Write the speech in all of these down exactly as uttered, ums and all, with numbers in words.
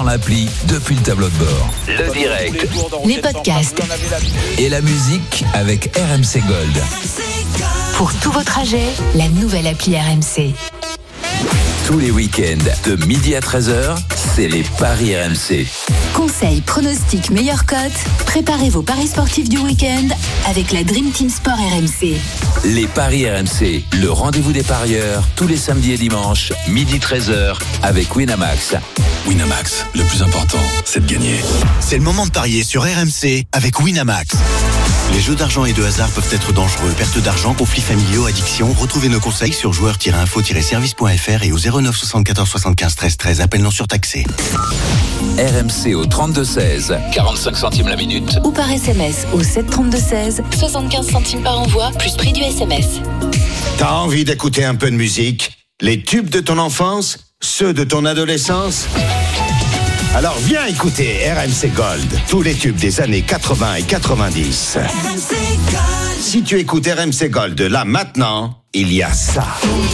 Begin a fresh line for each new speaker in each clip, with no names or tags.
dans l'appli, depuis le tableau de bord. Le direct,
les podcasts
et la musique avec R M C Gold.
Pour tous vos trajets, la nouvelle appli R M C.
Tous les week-ends, de midi à treize heures, c'est les paris R M C.
Conseils, pronostics, meilleures cotes. Préparez vos paris sportifs du week-end avec la Dream Team Sport R M C.
Les paris R M C, le rendez-vous des parieurs, tous les samedis et dimanches, midi treize heures, avec Winamax.
Winamax, le plus important, c'est de gagner.
C'est le moment de parier sur R M C avec Winamax. Les jeux d'argent et de hasard peuvent être dangereux. Perte d'argent, conflits familiaux, addiction. Retrouvez nos conseils sur joueurs tiret info tiret service point f r et au zéro neuf soixante-quatorze soixante-quinze treize treize. Appel non surtaxé.
R M C au trente-deux seize, quarante-cinq centimes la minute.
Ou par S M S au sept trente-deux seize, soixante-quinze centimes par envoi, plus prix du S M S.
T'as envie d'écouter un peu de musique? Les tubes de ton enfance? Ceux de ton adolescence? Alors viens écouter R M C Gold, tous les tubes des années quatre-vingts et quatre-vingt-dix. R M C Gold. Si tu écoutes R M C Gold là maintenant, il y a ça.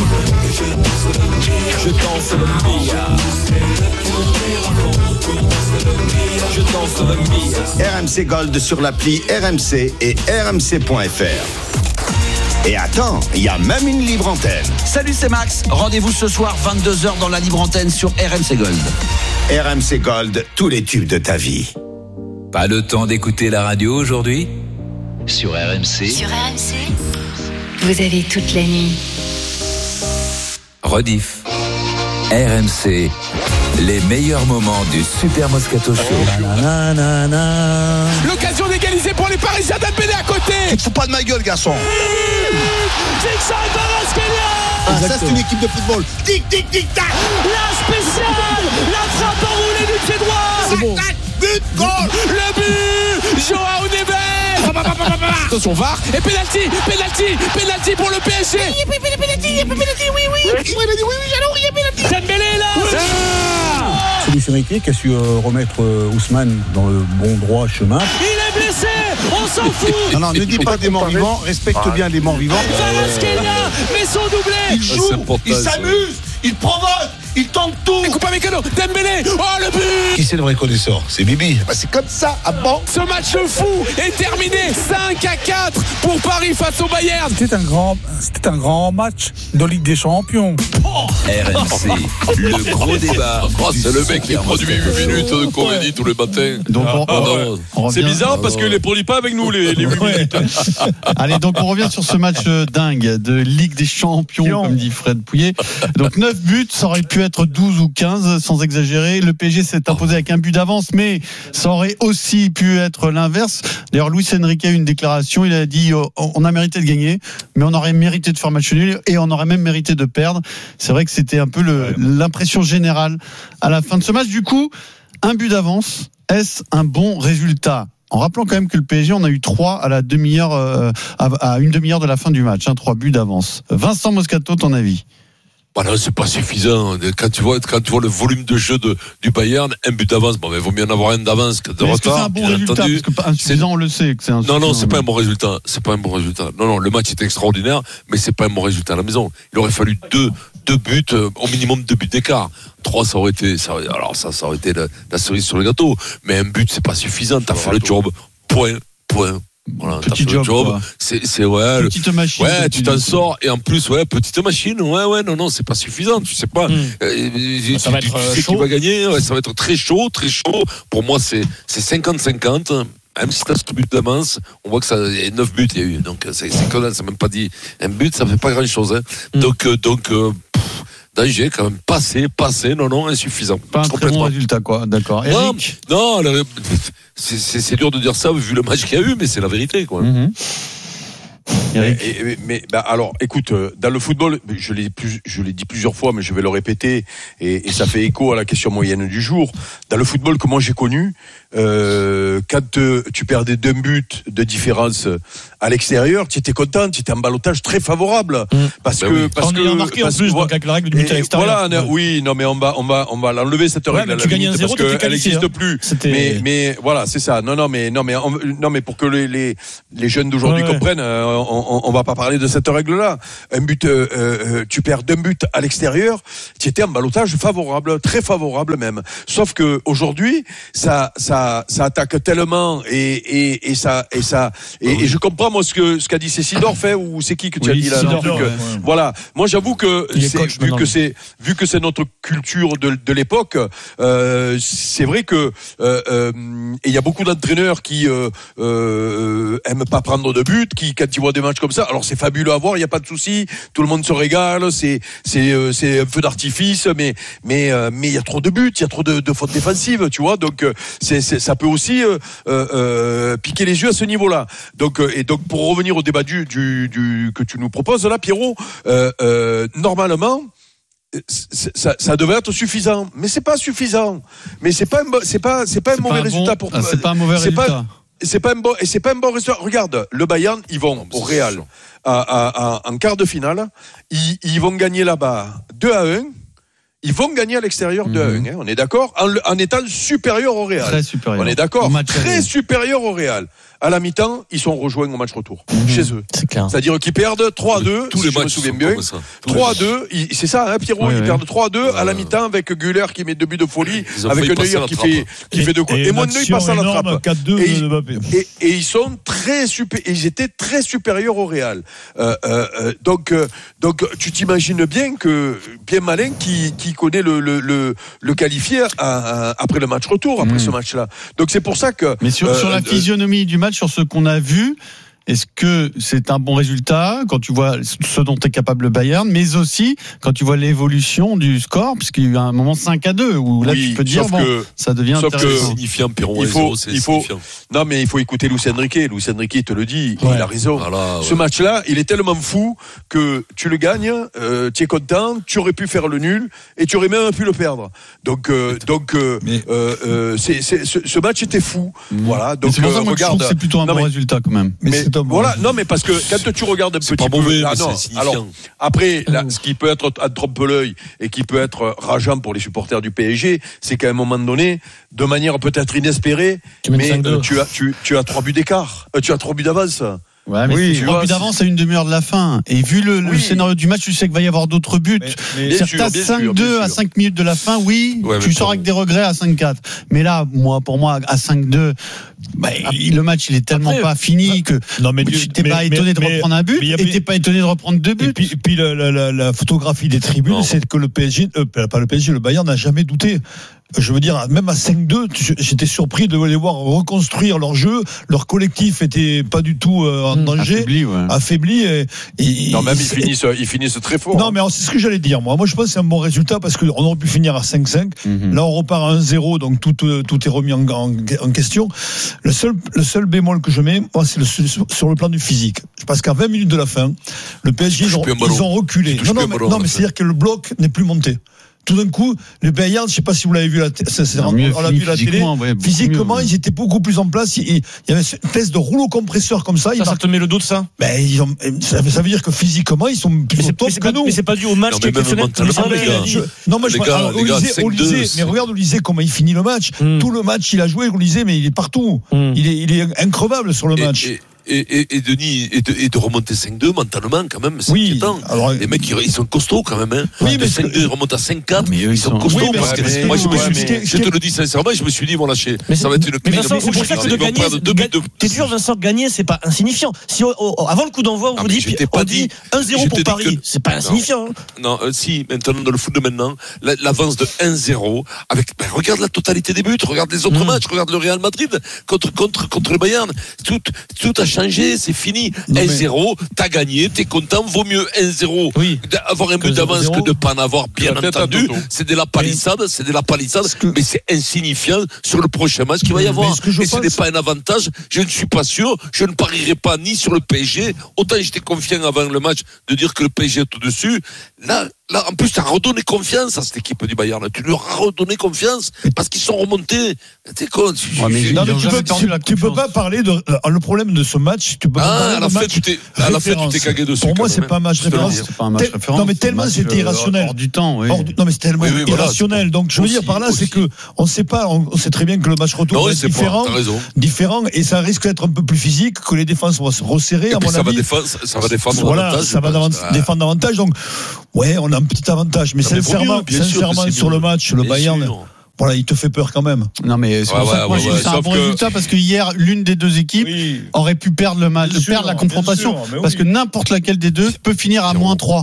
Je danse le Mia. Je danse le Mia.
R M C Gold sur l'appli R M C et R M C point F R. Et attends, il y a même une libre antenne.
Salut, c'est Max. Rendez-vous ce soir vingt-deux heures dans la libre antenne sur R M C Gold.
R M C Gold, tous les tubes de ta vie.
Pas le temps d'écouter la radio aujourd'hui? Sur R M C.
Sur R M C, vous avez toute la nuit.
Rediff. R M C. Les meilleurs moments du Super Moscato Show.
Na, na, na.
L'occasion d'égaliser pour les Parisiens, Dembélé à côté.
Tu te fous pas de ma gueule, garçon.
Vincent Kvaratskhelia.
Ah, ça c'est une équipe de football. Tic tic tic tac.
La spéciale, la frappe enroulée du pied droit.
C'est bon. But, goal.
Le but, Joao Neves. Attention, V A R et penalty, penalty, penalty pour le P S G. Il y a penalty, il y a penalty, oui oui. Il a dit oui oui, alors il y a penalty. Dembélé là.
C'est Luis Enrique qui a su euh, remettre euh, Ousmane dans le bon droit chemin.
Il est blessé, on s'en fout.
Non, non, ne dis pas des morts vivants, respecte bien les morts vivants.
Kvaratskhelia met son doublé.
Il joue, il s'amuse, il provoque, il tente tout.
Il coupe avec Mécano, Dembélé, oh le but.
Qui c'est le vrai connaisseur? C'est Bibi. Bah, c'est comme ça, ah bon?
Ce match fou est terminé, cinq à quatre pour Paris face au Bayern.
C'était un grand, c'était un grand match de Ligue des Champions.
R M C, le gros débat.
Oh, c'est le mec qui produit huit minutes de comédie tous les matins.
Donc on,
ah,
on, on revient,
c'est bizarre parce qu'il ne les produit pas avec nous les, les huit minutes.
Allez, donc on revient sur ce match dingue de Ligue des Champions, Pion. Comme dit Fred Pouillet. Donc neuf buts, ça aurait pu être douze ou quinze sans exagérer. Le P S G s'est imposé avec un but d'avance, mais ça aurait aussi pu être l'inverse. D'ailleurs, Luis Enrique a eu une déclaration, il a dit oh, on a mérité de gagner, mais on aurait mérité de faire match nul et on aurait même mérité de perdre. C'est vrai que c'était un peu le, l'impression générale à la fin de ce match. Du coup, un but d'avance, est-ce un bon résultat? En rappelant quand même que le P S G, on a eu trois à la demi-heure, euh, à, à une demi-heure de la fin du match, hein, trois buts d'avance. Vincent Moscato, ton avis?
Voilà, c'est pas suffisant. Quand tu vois, quand tu vois le volume de jeu de, du Bayern, un but d'avance, bon, mais il vaut mieux en avoir un d'avance que de
mais
retard.
Est-ce que c'est un bon résultat?
Entendu.
Parce que insuffisant, on le sait que c'est insuffisant.
Non, non, c'est pas un bon résultat. C'est pas un bon résultat. Non, non, le match était extraordinaire, mais c'est pas un bon résultat à la maison. Il aurait fallu deux, deux buts, euh, au minimum deux buts d'écart. Trois, ça aurait été, ça, alors ça, ça aurait été la, la cerise sur le gâteau. Mais un but, c'est pas suffisant. T'as fait le job. Point, point. Voilà,
petit job,
job. C'est, c'est ouais.
Petite machine.
Ouais, tu t'en sors et en plus, ouais, petite machine. Ouais, ouais, non, non, c'est pas suffisant. Tu sais pas. Mmh. Euh,
ça
tu,
va être
tu
euh,
sais
chaud.
qui va gagner. Ouais, ça va être très chaud, très chaud. Pour moi, c'est c'est cinquante cinquante. Même si t'as ce but d'avance, on voit que ça, il y a neuf buts, il y a eu. Donc c'est, c'est que ça même pas dit un but, ça fait pas grand chose. Hein. Mmh. Donc euh, donc. Euh, danger quand même, passé, passé, non, non, insuffisant.
Pas un très bon résultat, quoi, d'accord. Eric ?
Non, non, c'est, c'est, c'est dur de dire ça vu le match qu'il y a eu, mais c'est la vérité, quoi.
Mm-hmm.
Mais, mais, mais bah alors, écoute, dans le football, je l'ai, plus, je l'ai dit plusieurs fois, mais je vais le répéter, et, et ça fait écho à la question moyenne du jour. Dans le football que moi j'ai connu, euh, quand euh, tu perdais d'un but de différence à l'extérieur, tu étais content, tu étais en ballottage très favorable, mmh. parce ben que oui.
parce on
que
est marqué en plus, donc avec la règle du but à l'extérieur.
Voilà, oui, non mais on va on va on va l'enlever cette
ouais,
règle,
tu gagnes un zéro,
parce qu'elle n'existe hein. plus.
C'était...
Mais mais voilà, c'est ça. Non non mais non mais on, non mais pour que les les, les jeunes d'aujourd'hui ouais, comprennent, euh, on, on va pas parler de cette règle-là. Un but, euh, euh, tu perds d'un but à l'extérieur, tu étais en ballottage favorable, très favorable même. Sauf que aujourd'hui, ça, ça, ça attaque tellement et et, et ça et ça et, et je comprends moi ce que ce qu'a dit c'est Sidorf hein, ou c'est qui que tu oui, as dit là
Sidorf,
non,
ouais,
que,
ouais.
Voilà. Moi, j'avoue que c'est, vu que c'est vu que c'est notre culture de, de l'époque, euh, c'est vrai que euh, euh, il y a beaucoup d'entraîneurs qui euh, euh, aiment pas prendre de but, qui quand ils voient des matchs comme ça, alors c'est fabuleux à voir, il y a pas de souci, tout le monde se régale, c'est c'est euh, c'est un feu d'artifice, mais mais euh, mais il y a trop de buts, il y a trop de, de fautes défensives, tu vois, donc c'est, c'est ça peut aussi euh, euh, piquer les yeux à ce niveau-là. Donc et donc pour revenir au débat du du, du que tu nous proposes là, Pierrot, euh, euh, normalement. Ça, ça devait être suffisant, mais c'est pas suffisant. Mais c'est pas, un, c'est pas, c'est pas un c'est mauvais pas un résultat bon, pour toi.
Ah, c'est pas un mauvais c'est résultat. Pas,
c'est pas un bon, et c'est pas un bon résultat. Regarde, le Bayern, ils vont non, au Real à, à, à, en quart de finale. Ils, ils vont gagner là-bas deux à un. Ils vont gagner à l'extérieur mmh. deux à un. Hein, on est d'accord, en, en étant supérieur au Real.
Très supérieur.
On est d'accord, très supérieur au Real. À la mi-temps, ils sont rejoints au match retour, mmh. chez eux.
C'est clair.
C'est-à-dire qu'ils perdent trois à deux,
tous
si
les
je
matchs
me souviens bien. trois à deux, c'est ça, hein, Pierrot,
oui,
ils
oui.
perdent trois à deux à la mi-temps avec Güler qui met deux buts de folie, avec un Neuer qui fait, qui fait deux coups. Et, et Neuer passe à la trappe.
quatre deux
et,
de Mbappé.
Et, et ils sont très super, ils étaient très supérieurs au Real. Euh, euh, donc, euh, donc, tu t'imagines bien que, bien malin qui, qui connaît le, le, le, le qualifié à, à, après le match retour, après mmh. ce match-là. Donc c'est pour ça que.
Mais sur, euh, sur la physionomie euh, du match, sur ce qu'on a vu. Est-ce que c'est un bon résultat quand tu vois ce dont est capable le Bayern, mais aussi quand tu vois l'évolution du score, puisqu'il y a eu un moment cinq à deux où là oui, tu peux dire bon, que, ça devient intéressant.
Signifiant,
il faut, c'est il faut, non mais il faut écouter Luis Enrique. Luis Enrique il te le dit, ouais. il a raison. Voilà, ce ouais. match-là, il est tellement fou que tu le gagnes, euh, tu es content, tu aurais pu faire le nul et tu aurais même pu le perdre. Donc, euh, donc, euh, mais... euh, euh, c'est, c'est, ce, ce match était fou. Mmh. Voilà. Donc,
c'est pour ça
euh,
que
regarde.
Je trouve que c'est plutôt un non, bon mais, résultat quand même.
Mais, mais voilà, non, mais parce que quand tu regardes un
c'est
petit
pas mauvais,
peu, ah, non, alors après, là, ce qui peut être à trompe-l'œil et qui peut être rageant pour les supporters du P S G, c'est qu'à un moment donné, de manière peut-être inespérée, tu mais euh, tu as tu tu as trois buts d'écart, euh, tu as trois buts d'avance.
Ouais, mais oui, trois buts d'avance à une demi-heure de la fin. Et vu le, oui. le scénario du match, tu sais qu'il va y avoir d'autres buts. Certains cinq deux à cinq minutes de la fin, oui, ouais, tu sors avec des regrets à cinq quatre. Mais là, moi, pour moi, à cinq deux, bah, le match, il est tellement Après, pas fini que non, mais tu t'es pas étonné de reprendre un but et t'es pas étonné de reprendre deux buts.
Et puis, et puis la, la, la, la photographie des tribunes, non. c'est que le P S G, euh, pas le P S G, le Bayern n'a jamais douté. Je veux dire, même à cinq deux, j'étais surpris de les voir reconstruire leur jeu. Leur collectif était pas du tout euh, en danger,
affaibli. Ouais.
affaibli et, et,
non, même ils finissent, ils finissent très fort.
Non, mais c'est ce que j'allais dire. Moi, moi, je pense que c'est un bon résultat parce qu'on aurait pu finir à cinq cinq. Mm-hmm. Là, on repart à un zéro, donc tout, tout est remis en, en, en question. Le seul, le seul bémol que je mets, moi, c'est le, sur le plan du physique. Parce qu'à vingt minutes de la fin, le P S G, ils ont, ils ont reculé. Non, non, mais, non, mais c'est-à-dire que le bloc n'est plus monté. Tout d'un coup, le Bayern, je ne sais pas si vous l'avez vu, la t- ça, c'est, on, on l'a vu à la télé. Ouais, physiquement, mieux, ouais. ils étaient beaucoup plus en place. Il, il y avait une espèce de rouleau compresseur comme ça.
Ça, ça te met le doute, ça
ben, ils ont, ça, ça veut dire que physiquement, ils sont plus au top que
pas,
nous.
Mais c'est pas dû au match
non,
qui est exceptionnel.
Non, moi, je parle Olysée. Mais regarde Olysée, comment il finit le match. Mm. Tout le match, il a joué, Olysée, mais il est partout. Mm. Il, est, il est increvable sur le
et,
match.
Et... Et, et, et Denis, et de, et de remonter cinq deux mentalement quand même, c'est
oui,
inquiétant. Alors, les mecs, ils, ils sont costauds quand même. Hein. Oui, de cinq deux, ils remontent à cinq quatre.
Mais eux,
ils sont costauds.
Oui,
parce que
mais
moi, je, me
ouais,
suis,
mais...
je te le dis sincèrement, je me suis dit, bon, lâcher. Ça va être une
mais Vincent, c'est pour ça que de gagner, de, de, t'es dur, Vincent, gagner, c'est pas insignifiant. Si oh, oh, avant le coup d'envoi, on vous dit, on dit un zéro pour Paris, que... c'est pas insignifiant.
Non, non euh, si, maintenant, dans le foot de maintenant, l'avance de un zéro, avec, ben, regarde la totalité des buts, regarde les autres mmh. matchs, regarde le Real Madrid contre, contre, contre le Bayern. Tout, tout a changé, c'est fini. un zéro, t'as gagné, t'es content, vaut mieux un zéro, oui. avoir un but d'avance que de pas en avoir, bien entendu. C'est de la palissade, c'est de la palissade, que... mais c'est insignifiant sur le prochain match qu'il va y avoir. Ce et ce pense... n'est pas un avantage, je ne suis pas sûr, je ne parierai pas ni sur le P S G, autant j'étais confiant avant le match de dire que le P S G est au-dessus. Là, là, en plus, tu as redonné confiance à cette équipe du Bayern. Tu leur as redonné confiance parce qu'ils sont remontés. T'es con. Tu,
ouais, mais non, mais tu, peux, tu, tu peux pas parler de. Euh, le problème de ce match, tu peux
ah,
pas parler
à la
de
fin,
match.
Tu t'es, à la fin, tu t'es cagué dessus.
Pour moi, c'est pas un match référence.
C'est pas un match référence.
Non, mais tellement c'était irrationnel.
Hors du temps, oui.
Hors du, non, mais c'est tellement oui, oui, irrationnel. Voilà, donc, je veux dire par là, aussi. c'est que on sait pas. On sait très bien que le match retour va être différent, différent, et ça risque d'être un peu plus physique, que les défenses vont se resserrer. À mon avis,
ça va défendre.
Voilà, ça va défendre davantage. Donc, ouais, on a un petit avantage, mais sincèrement, sincèrement sur le match, le Bayern. Voilà, il te fait peur quand même.
Non, mais c'est
ouais,
pour
ouais,
ça que moi
ouais,
j'ai
ouais,
dit c'est un bon que... résultat parce que hier, l'une des deux équipes oui. aurait pu perdre le match, sûr, perdre la confrontation, sûr, parce oui. que n'importe laquelle des deux peut finir à moins trois.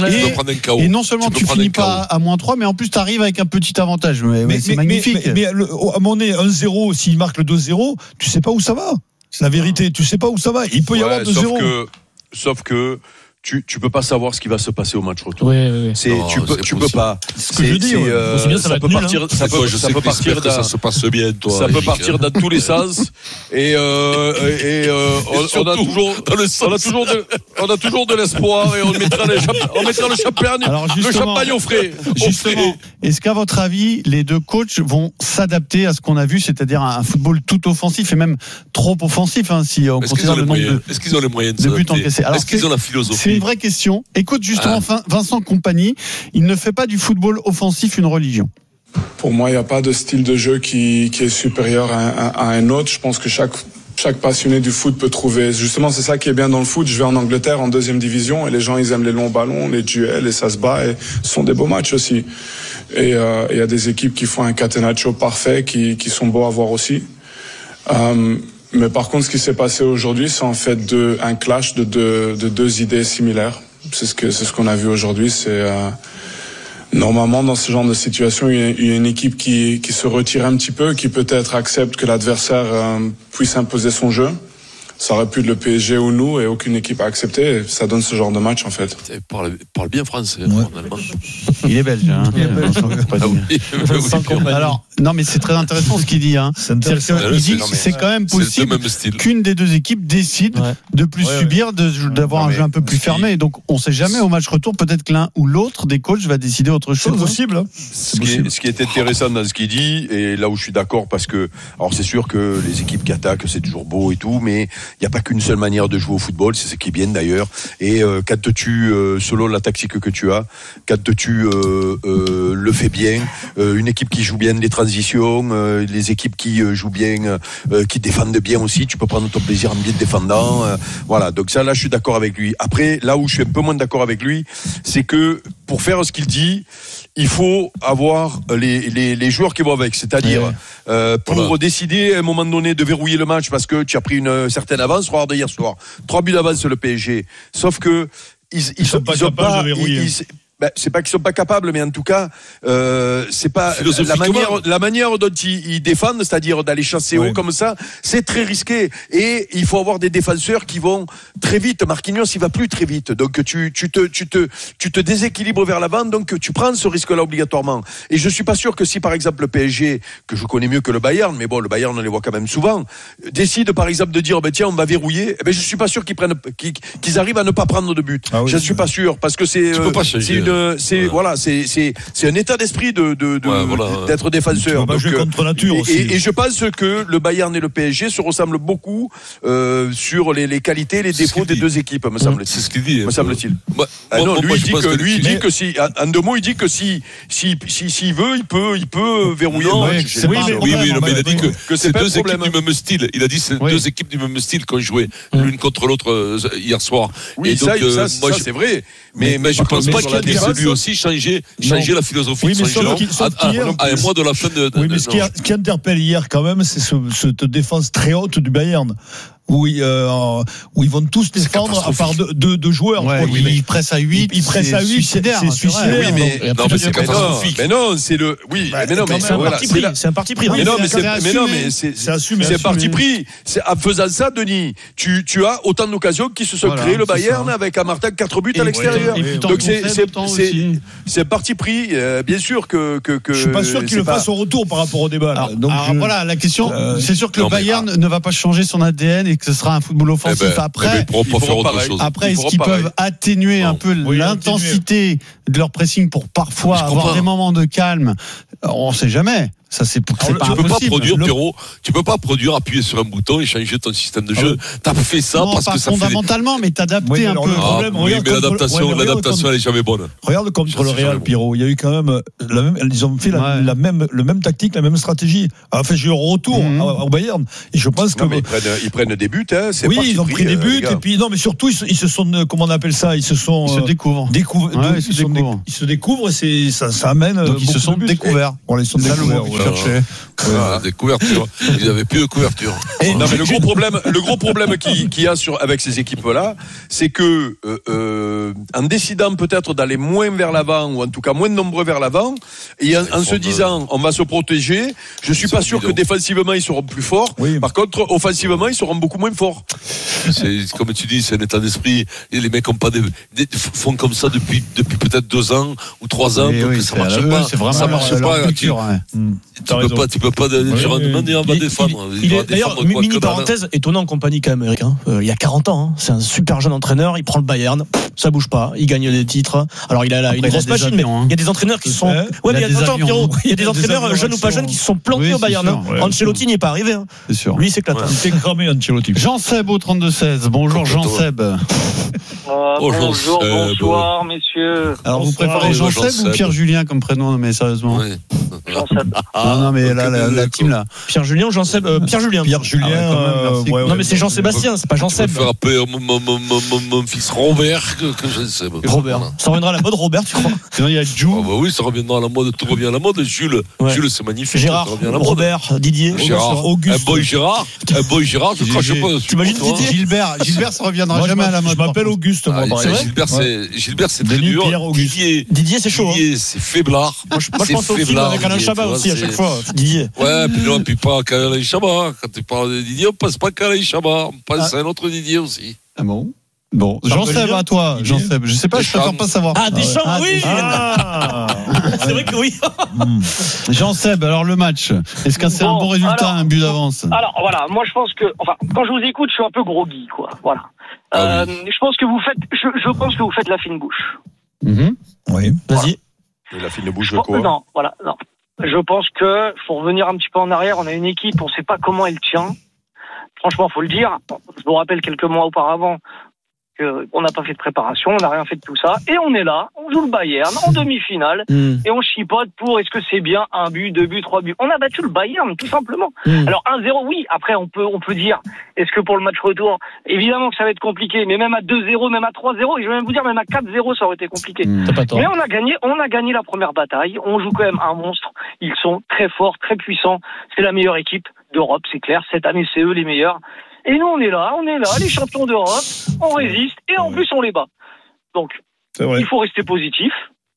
Et, et non seulement tu, tu finis pas à moins trois, mais en plus tu arrives avec un petit avantage. Mais, mais, mais c'est mais, magnifique.
Mais, mais, mais le, à mon nez, un zéro, s'il marque le deux zéro, tu sais pas où ça va. C'est la vérité, tu sais pas où ça va. Il peut y ouais, avoir deux zéro.
Sauf que. Tu, tu peux pas savoir ce qui va se passer au match retour.
Oui, oui, oui.
C'est,
non,
tu peux, tu peux pas.
C'est ce que je dis. Ouais.
Euh,
c'est bien, ça, ça va
peut
nul,
partir,
hein.
ça peut,
je
ça
sais
peut
que
partir.
Que ça se passe bien, toi.
Ça peut partir dans tous les sens. Et, euh, et, euh, on, on a toujours, on a toujours de, on a toujours de l'espoir et on mettra les, on mettra le champagne, le champagne au frais.
Justement, est-ce qu'à votre avis, les deux coachs vont s'adapter à ce qu'on a vu, c'est-à-dire un football tout offensif et même trop offensif, hein, si on considère le nombre de,
est-ce qu'ils ont les moyens
de buts encaissés?
Est-ce qu'ils ont la philosophie?
C'est une vraie question. Écoute justement ah. Vincent Kompany, il ne fait pas du football offensif une religion.
Pour moi, il n'y a pas de style de jeu qui, qui est supérieur à, à, à un autre. Je pense que chaque, chaque passionné du foot peut trouver. Justement, c'est ça qui est bien dans le foot. Je vais en Angleterre, en deuxième division, et les gens, ils aiment les longs ballons, les duels, et ça se bat, et ce sont des beaux matchs aussi. Et il euh, y a des équipes qui font un catenaccio parfait, qui, qui sont beaux à voir aussi. Euh, mais par contre, ce qui s'est passé aujourd'hui, c'est en fait de, un clash de deux, de deux idées similaires. C'est ce que c'est ce qu'on a vu aujourd'hui. C'est euh, normalement dans ce genre de situation, il y a, il y a une équipe qui qui se retire un petit peu, qui peut-être accepte que l'adversaire euh, puisse imposer son jeu. Ça aurait pu être le P S G ou nous, et aucune équipe a accepté. Ça donne ce genre de match en fait.
Il parle, parle bien français.
Ouais. Il est belge. Hein. Il est belge. Ah oui. Alors non, mais c'est très intéressant ce qu'il dit. Hein. C'est intéressant. Il dit que c'est quand même possible qu'une des deux équipes décide ouais. de plus ouais, subir, de, d'avoir non, un jeu un peu plus fermé. Donc on ne sait jamais au match retour. Peut-être que l'un ou l'autre des coachs va décider autre chose.
C'est possible. Hein.
C'est ce, possible. Qui est, ce qui est intéressant dans ce qu'il dit, et là où je suis d'accord, parce que alors c'est sûr que les équipes qui attaquent, c'est toujours beau et tout, mais il n'y a pas qu'une seule manière de jouer au football, c'est ce qui est bien d'ailleurs. Et euh, quand tu, euh, selon la tactique que tu as, quand tu euh, euh, le fais bien, euh, une équipe qui joue bien les transitions, euh, les équipes qui euh, jouent bien, euh, qui défendent bien aussi, tu peux prendre ton plaisir en bien défendant. Euh, voilà, donc ça là je suis d'accord avec lui. Après, là où je suis un peu moins d'accord avec lui, c'est que pour faire ce qu'il dit, il faut avoir les, les, les joueurs qui vont avec, c'est-à-dire ouais. euh, pour voilà. décider à un moment donné de verrouiller le match parce que tu as pris une certaine avance. Regarde hier soir, trois buts d'avance sur le P S G. Sauf que ils, ils, ils sont pas capables pas, de verrouiller. Ils, ils, ben, c'est pas qu'ils sont pas capables, mais en tout cas, euh, c'est pas la manière, la manière dont ils, ils défendent, c'est-à-dire d'aller chasser ouais. haut comme ça, c'est très risqué. Et il faut avoir des défenseurs qui vont très vite. Marquinhos, il va plus très vite, donc tu, tu te, tu te, tu te déséquilibres vers l'avant, donc tu prends ce risque-là obligatoirement. Et je suis pas sûr que si par exemple le P S G, que je connais mieux que le Bayern, mais bon, le Bayern on les voit quand même souvent, décide par exemple de dire, ben tiens, on va verrouiller. Eh ben je suis pas sûr qu'ils prennent, qu'ils, qu'ils arrivent à ne pas prendre de but. Ah oui, je ne suis pas sûr parce que c'est, euh, c'est une c'est voilà, voilà c'est c'est c'est un état d'esprit de de, de
ouais, voilà.
d'être défenseur.
Donc, jouer contre nature
et,
aussi.
Et, et je pense que le Bayern et le P S G se ressemblent beaucoup euh, sur les, les qualités, les défauts des dit. deux équipes, me semble-t-il.
C'est ce qu'il dit.
Me semble-t-il.
Moi,
ah non,
moi,
lui
moi,
il dit que, que lui il dit
mais...
que si en deux mots il dit que si si si s'il veut il peut il peut verrouiller
non,
le match.
Oui, oui, oui, oui, mais il a dit que,
que
c'est deux équipes du même style. Il a dit c'est deux équipes du même style qui ont joué l'une contre l'autre hier soir.
Oui, ça c'est vrai.
Mais mais je pense pas qu'il a décidé lui aussi changer changer la philosophie
oui,
de son jeu à un mois de la fin de.
Oui, mais ce qui interpelle hier quand même, c'est cette défense très haute du Bayern. Où ils, euh, où ils vont tous défendre à part deux, deux, deux joueurs.
Ouais, oui, ils pressent à huit.
Ils pressent à huit.
Suicidaire.
C'est suicidaire.
Oui, mais, non, mais c'est catastrophique. Mais non, c'est le, oui, bah, mais non, mais
c'est un parti pris. C'est un parti pris.
Mais non, mais c'est, mais non, mais c'est, c'est assumé. C'est un parti pris. C'est, en faisant ça, Denis, tu, tu as autant d'occasions qui se sont créées le Bayern avec un Martin quatre buts à l'extérieur. Donc c'est, c'est, c'est, c'est un parti pris, bien sûr que, que, que.
Je suis pas sûr qu'il le fasse au retour par rapport au débat.
Donc, voilà, la question, c'est sûr que le Bayern ne va pas changer son A D N et que ce sera un football offensif.
Eh ben,
après,
eh ben, ils pourront pas
ils
faire autre
pareil.
chose.
Après,
Ils
est-ce qu'ils
pareil.
peuvent atténuer
Non.
un peu
Oui,
l'intensité de leur pressing pour parfois
Je
avoir
comprends.
des moments de calme? On ne sait jamais. Ça, c'est, c'est
Alors,
pas
tu peux
impossible.
pas produire,
Le-
Pierrot. Tu peux pas produire, appuyer sur un bouton et changer ton système de jeu. T'as fait ça
non,
parce
pas
que ça fait.
fondamentalement, mais t'adapter
Oui,
un
alors,
peu.
le problème,
Ah, oui,
regarde
mais
contre-
l'adaptation,
ouais, mais regarde
l'adaptation,
contre-
elle est jamais bonne.
Regarde contre
Ça,
le
c'est
Real,
jamais bon.
Pierrot. Il y a eu quand même, la même ils ont fait la,
Ouais.
la même, le même tactique, la même stratégie. Enfin, j'ai eu un retour
Mhm.
au au Bayern. Et je pense que.
Non, mais ils prennent, ils prennent des buts, hein. C'est
Oui,
parti
ils ont pris des
euh,
buts,
les gars.
et puis, non, mais surtout, ils se, ils se sont, euh, comment on appelle ça? Ils se sont.
Ils se
euh,
découvrent.
découvrent-
Ouais,
donc,
ils se
ils, sont
découvrent.
dé- ils se découvrent et c'est, ça, ça amène. euh,
Donc, ils se
beaucoup
sont
de buts.
découverts.
Voilà, ils sont
C'est ça le
découverts.
mot que
ouais.
je cherchais.
Ah, des couvertures. Ils n'avaient plus de couverture.
Et non, mais le gros problème, le gros problème qui- qu'il y a sur, avec ces équipes-là, c'est que, euh, euh, en décidant peut-être d'aller moins vers l'avant, ou en tout cas moins nombreux vers l'avant, et en, en se disant, on va se protéger, je suis pas sûr que défensivement ils seront plus forts.
Oui.
Par contre, offensivement, ils seront beaucoup moins forts.
C'est, comme tu dis, c'est un état d'esprit. Et les mecs ont pas des, des- font comme ça depuis, depuis peut-être deux ans ou trois ans.
Oui,
donc
oui,
ça
c'est
marche
à eux,
pas.
c'est vraiment
ça
leur-
marche
leur
pas.
culture,
tu,
ouais.
Mmh.
tu
T'as
peux
raison.
pas, tu peux pas,
Oui,
tu vas
oui,
demander, on va
Il-
défendre.
il-
Il
il
va
est d'ailleurs
défendre quoi,
mini
que dalle.
parenthèse étonnant en compagnie quand même, Eric. Hein. Euh, il a quarante ans, hein. C'est un super jeune entraîneur. Il prend le Bayern, ça bouge pas, il gagne des titres. Alors il a là,
Après,
une
il a
grosse
des
machine,
avions,
mais
hein.
il y a des entraîneurs qui se sont.
Ouais,
Ouais,
il a
mais
des
attends,
avions,
Pierrot,
hein.
il y a des
Il a des
entraîneurs
avions
jeunes ou pas jeunes qui se sont plantés
Oui,
au
c'est
Bayern.
sûr,
hein.
ouais,
Ancelotti n'y est pas arrivé. Hein.
C'est sûr.
Lui, c'est éclatant.
Il était cramé, Ancelotti.
Jean Seb au trente-deux seize. Bonjour Jean Seb.
Euh,
Oh, Jean
bonjour,
Seb.
bonsoir, messieurs.
Alors vous
Bonsoir.
préférez Jean
Bonjour, Jean
Seb ou
Seb.
Pierre Julien comme prénom, mais sérieusement?
Ouais.
Jean Seb.
Non, non, mais là, la, la team là.
Pierre Julien ou Jean Seb euh, Pierre Julien.
Pierre Julien.
Ah ouais, quand même,
euh,
merci.
ouais,
Non,
ouais.
mais c'est Jean-Sébastien, c'est pas Jean
Je vais
Seb.
faire appeler mon, mon, mon, mon, mon, mon fils Robert que, que je sais.
Robert. Ça reviendra à la mode, Robert, tu crois?
Sinon il y a
Ah
Jou.
bah oui, ça reviendra à la mode, tout revient à la mode. Jules,
Ouais.
Jules, c'est magnifique.
Gérard,
ça revient à la mode.
Robert, Didier.
Gérard,
Auguste.
un boy Gérard, un boy Gérard, je crois, je sais pas.
T'imagines
je sais pas,
Didier
Gilbert. Gilbert, ça reviendra
Moi, je
jamais à la mode.
je m'appelle
par contre.
Auguste, moi,
Ah,
par
c'est
exemple.
Gilbert, c'est, Gilbert, c'est très
Denis
dur.
Pierre Auguste.
Didier,
Didier, c'est chaud. Hein.
Didier, c'est faiblard.
Moi, je, moi, je
C'est
pense au film
faiblard,
avec Alain
Didier,
Chabat
tu vois,
aussi à
c'est-
chaque fois. Didier.
Ouais, puis non, puis pas qu'Alain Chabat. Quand tu parles de Didier, on passe pas qu'Alain Chabat. On passe à un autre Didier aussi.
Ah bon? Bon, Jean Seb à toi, Jean Seb. Je sais pas, je préfère pas savoir.
Ah, Deschamps,
Ah,
oui.
Ah.
C'est vrai que oui.
Jean Seb, alors le match, est-ce que c'est un
Bon,
bon résultat,
alors-
un but d'avance?
Alors voilà, moi je pense que, enfin, quand je vous écoute, je suis un peu groggy, quoi. Voilà.
Ah
Euh, Je pense que vous faites, je, je pense que vous faites la fine bouche.
Mhm.
Oui.
Vas-y.
Et la fine bouche
Je
de
pense-
quoi?
non, voilà, non. Je pense que faut revenir un petit peu en arrière. On a une équipe, on sait pas comment elle tient. Franchement, faut le dire. Je vous rappelle quelques mois auparavant qu'on n'a pas fait de préparation, on n'a rien fait de tout ça, et on est là, on joue le Bayern en demi-finale,
Mm.
et on chipote pour est-ce que c'est bien un but, deux buts, trois buts. On a battu le Bayern, tout simplement.
Mm.
Alors un zéro, oui, après on peut on peut dire, est-ce que pour le match retour, évidemment que ça va être compliqué, mais même à deux zéro, même à trois zéro, et je vais même vous dire, même à quatre zéro, ça aurait été compliqué.
T'as pas tort.
Mais on a gagné, on a gagné la première bataille, on joue quand même un monstre, ils sont très forts, très puissants, c'est la meilleure équipe d'Europe, c'est clair, cette année c'est eux les meilleurs. Et nous, on est là, on est là, les champions d'Europe, on résiste, et en plus, on les bat. Donc,
C'est vrai.
il faut rester positif.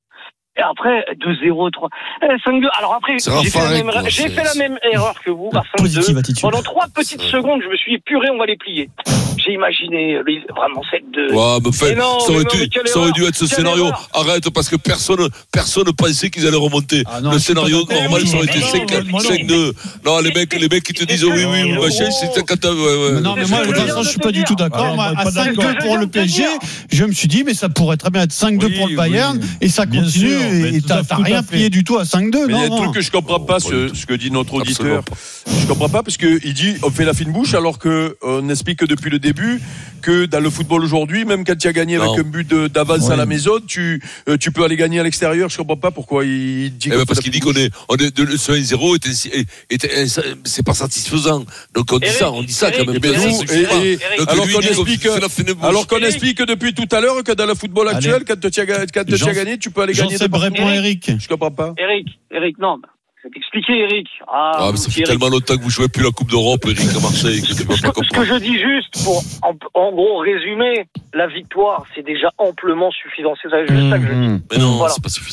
Et après, deux zéro, trois, cinq deux. Alors après,
C'est
j'ai fait, la
Raffarin,
même,
quoi,
j'ai
c'est-
fait la même erreur que vous, à cinq deux.
Positive attitude.
Pendant trois petites secondes, je me suis épuré, on va les plier. J'ai imaginé les- vraiment sept deux.
Ouais, mais fait,
Mais non,
ça, aurait
mais non,
dû,
mais quelle
ça aurait
erreur,
dû être ce
quelle
scénario.
erreur.
Arrête, parce que personne, personne ne pensait qu'ils allaient remonter.
Ah non,
le
je suis
scénario
pas d'accord.
normal, ça aurait
Mais
été
non,
cinq
moi non.
cinq deux. Non, les mecs, les mecs qui te disent oui, oui,
Oh.
machin, c'était quand t'as, ouais, ouais.
Mais non, mais
C'est
moi,
ce
de
que
toute
je viens
façon,
de
je suis
te
pas du
dire.
tout d'accord.
Ah,
Moi,
on est
à
pas
cinq deux
d'accord.
pour le P S G, je me suis dit, mais ça pourrait très bien être cinq deux
Oui,
pour le
oui.
Bayern, et ça
Bien
continue,
sûr, mais
et
tout à-
t'as t'as
tout à
rien
fait.
plié du tout à cinq deux.
Mais il y a
non,
un
non.
truc que je comprends pas,
Oh, pas du
ce,
tout.
ce que dit notre
Absolument
auditeur.
pas.
Je comprends pas parce que il dit on fait la fine bouche alors que on explique que depuis le début que dans le football aujourd'hui, même quand tu as gagné
Non.
avec un but de- d'avance
Oui.
à la maison, tu euh, tu peux aller gagner à l'extérieur. Je comprends pas pourquoi il dit.
Eh
qu'on
ben
fait
parce
la
qu'il dit
fine
qu'on est, on est de, ce un zéro est, ainsi- est, est- est- c'est pas satisfaisant. Donc on dit
Eric,
ça, on dit ça quand
Eric,
même.
Eh ben,
Ça
nous,
suffit
et-
pas.
et-
Donc
alors
lui,
qu'on
il dit qu'on
explique,
fait la fine bouche.
alors qu'on
Eric.
explique depuis tout à l'heure que dans le football
Allez.
actuel, quand tu as, ga- quand tu
Jean-
as gagné, tu peux aller
Jean
gagner. de
Seb
partout.
répond à Eric.
Je comprends pas.
Eric, Eric, non, bah, je vais t'expliquer, Eric. Ah,
Ah, mais ça
mon
fait
petit Eric.
tellement longtemps que vous jouez plus la Coupe d'Europe, Eric, à Marseille, que tu peux
Ce
pas
que, ce que
comprendre.
je dis juste, pour en, en gros résumer, la victoire, c'est déjà amplement suffisant. C'est ça, juste ça que je dis.
Mais non,
Voilà.
c'est pas suffisant.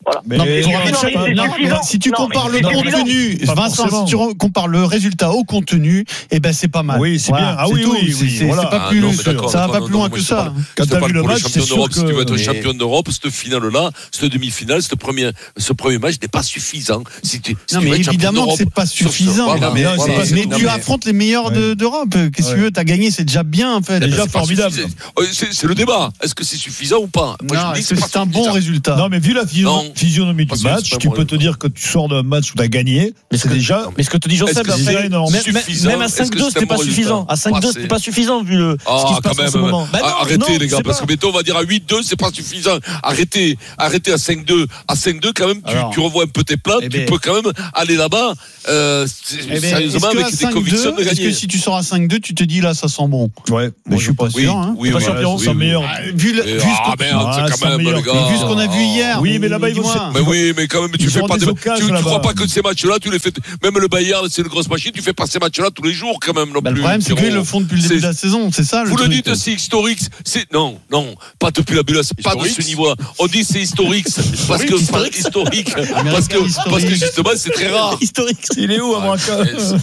Voilà.
Mais non, mais
non,
mais non, mais si tu non, compares le contenu, Vincent, si tu compares le résultat au contenu, eh ben c'est pas mal.
Oui, c'est
voilà,
bien. Ah
c'est
oui,
tout.
oui,
c'est,
oui,
c'est,
voilà.
c'est pas
Ah,
plus,
non,
ça va pas
non,
plus
non,
loin
non,
que
je
ça.
parle,
Quand t'as vu le match, c'est sûr
que si tu veux être
mais...
champion d'Europe, cette finale-là, cette demi-finale, ce premier, ce premier match n'est pas suffisant. Si tu, si
non,
tu
mais évidemment que c'est pas suffisant. Voilà, mais non, voilà, mais tu affrontes les meilleurs de, d'Europe. Qu'est-ce que tu veux, t'as gagné, c'est déjà bien, en fait.
Déjà formidable.
C'est, c'est le débat. Est-ce que c'est suffisant ou pas?
Moi, non, je dis que c'est, c'est un bon résultat.
Non, mais vu la physionomie du match, tu peux te dire que tu sors d'un match où tu as gagné, mais c'est déjà.
Mais ce que te dit Joseph, après, même à cinq deux, c'était pas suffisant. À cinq deux, c'était pas suffisant vu le ce qui se passe en ce moment.
Arrêtez les gars, parce que mettons, on va dire à huit deux, c'est pas suffisant. Arrêtez, arrêtez à cinq deux. À cinq deux, quand même, tu revois un peu tes plans, tu peux quand même aller là-bas, sérieusement, avec des convictions de gagner.
Est-ce que si tu sors à cinq deux, tu te dis là, ça sent bon?
Ouais,
mais je suis pas sûr.
Oui,
pas champion, c'est meilleur.
Vu
ah merde, c'est quand même les gars.
Vu ce qu'on a vu hier.
Oui, mais là-bas ils vont.
Mais oui, mais quand même, tu fais pas des. Tu crois pas que ces matchs-là, tu les fais. Même le Bayern, c'est une grosse machine, tu fais pas ces matchs-là tous les jours quand même non
bah,
plus.
Le problème, c'est qu'ils le font depuis le début de la saison, c'est ça.
Vous le dites, c'est historique. C'est non, non, pas depuis la bulle, pas de ce niveau. On dit c'est historique parce que historique, historique, parce que parce que justement c'est très rare.
Historique.
Il est où, Amraka?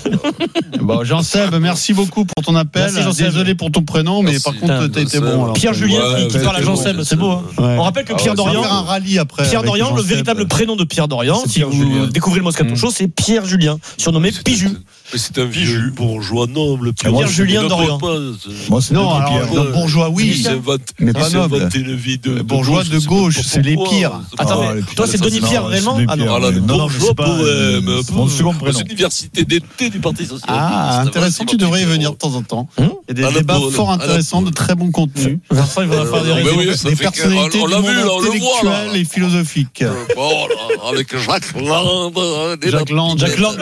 Bon, Jean-Seb, merci beaucoup pour ton appel. Désolé pour ton prénom, mais par contre, t'as été bon.
Pierre Julien qui parle à Jean-Seb, c'est beau. On rappelle que Pierre Dorian,
un rallye après.
Pierre Dorian, le véritable prénom de Pierre Dorian, si vous découvrez le Moscato Show, c'est Pierre Julien, surnommé Piju.
Mais c'est un vieux bourgeois noble.
Pierre Julien Dorian.
Moi, c'est
non, alors, bourgeois, oui, mais pas noble. Bourgeois de gauche, c'est les pires.
Attends, mais toi, c'est Denis Pierre, réellement?
Ah non, le bourgeois poème.
Mon second prénom.
Université d'été du Parti Social.
Ah, intéressant, tu devrais y venir de temps en temps. Il y a des débats fort intéressants, de très bons contenus.
Vincent, il va faire des
personnalités du monde intellectuel et philosophique.
Avec Jacques Land.
Jacques Land.
Jacques Land.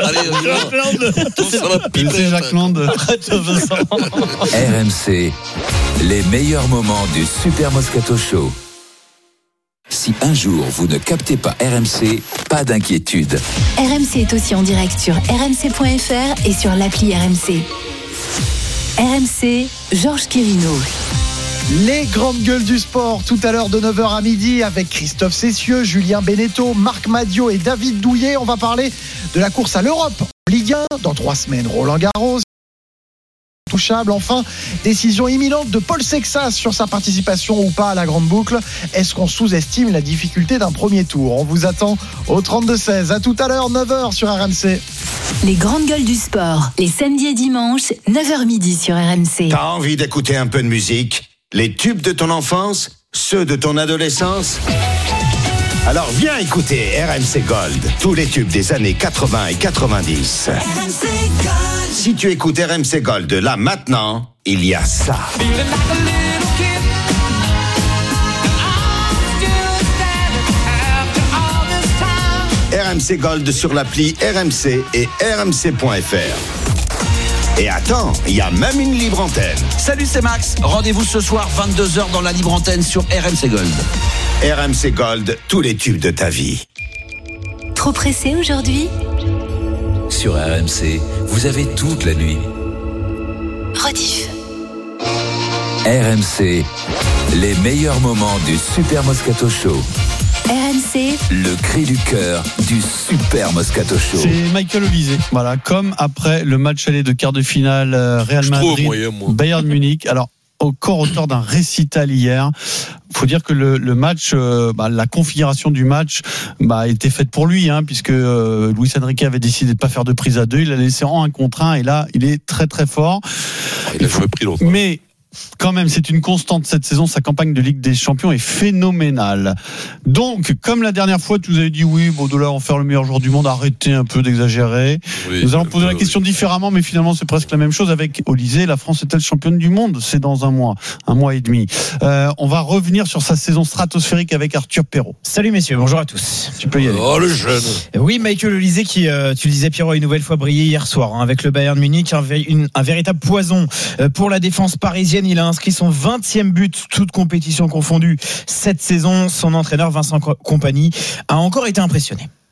C'est Jacques Land.
R M C, les meilleurs moments du Super Moscato Show. Si un jour vous ne captez pas R M C, pas d'inquiétude.
R M C est aussi en direct sur r m c point f r et sur l'appli R M C. R M C, Georges Quirino.
Les grandes gueules du sport, tout à l'heure de neuf heures à midi avec Christophe Cessieux, Julien Beneteau, Marc Madiot et David Douillet. On va parler de la course à l'Europe. Ligue un, dans trois semaines, Roland Garros. Touchable, enfin, décision imminente de Paul Sexas sur sa participation ou pas à la grande boucle. Est-ce qu'on sous-estime la difficulté d'un premier tour? On vous attend au trente-deux seize. À tout à l'heure, neuf heures sur R M C.
Les grandes gueules du sport, les samedis et dimanches, neuf heures midi sur R M C.
T'as envie d'écouter un peu de musique? Les tubes de ton enfance? Ceux de ton adolescence? Alors viens écouter R M C Gold, tous les tubes des années quatre-vingts et quatre-vingt-dix. R M C Gold. Si tu écoutes R M C Gold là maintenant, il y a ça. R M C Gold sur l'appli R M C et R M C point F R. Et attends, il y a même une libre antenne.
Salut, c'est Max. Rendez-vous ce soir vingt-deux heures dans la libre antenne sur R M C Gold.
R M C Gold, tous les tubes de ta vie.
Trop pressé aujourd'hui?
Sur R M C, vous avez toute la nuit.
Rediff.
R M C, les meilleurs moments du Super Moscato Show.
R M C,
le cri du cœur du Super Moscato Show.
C'est Michael Olysée. Voilà, comme après le match aller de quart de finale Real Madrid, moyen, Bayern Munich. Alors, encore auteur d'un récital hier. Faut dire que le, le match, euh, bah, la configuration du match, bah, a été faite pour lui, hein, puisque euh, Luis Enrique avait décidé de pas faire de prise à deux. Il l'a laissé en un contre un, et là, il est très très fort.
Il a joué pris l'autre.
Mais quand même, c'est une constante cette saison. Sa campagne de Ligue des Champions est phénoménale. Donc, comme la dernière fois, tu nous avais dit oui, Baudelaire en faire le meilleur joueur du monde, arrêtez un peu d'exagérer. Oui, nous allons poser la question oui. différemment, mais finalement, c'est presque la même chose avec Olysée. La France est-elle championne du monde? C'est dans un mois, un mois et demi. Euh, on va revenir sur sa saison stratosphérique avec Arthur Perrault.
Salut messieurs, bonjour à tous.
Tu peux y aller.
Oh, le jeune.
Oui, Michael Olysée qui, euh, tu le disais Pierrot, a une nouvelle fois brillé hier soir hein, avec le Bayern Munich, un, une, un véritable poison euh, pour la défense parisienne. Il a inscrit son vingtième but, toute compétition confondue cette saison. Son entraîneur Vincent Kompany a encore été impressionné.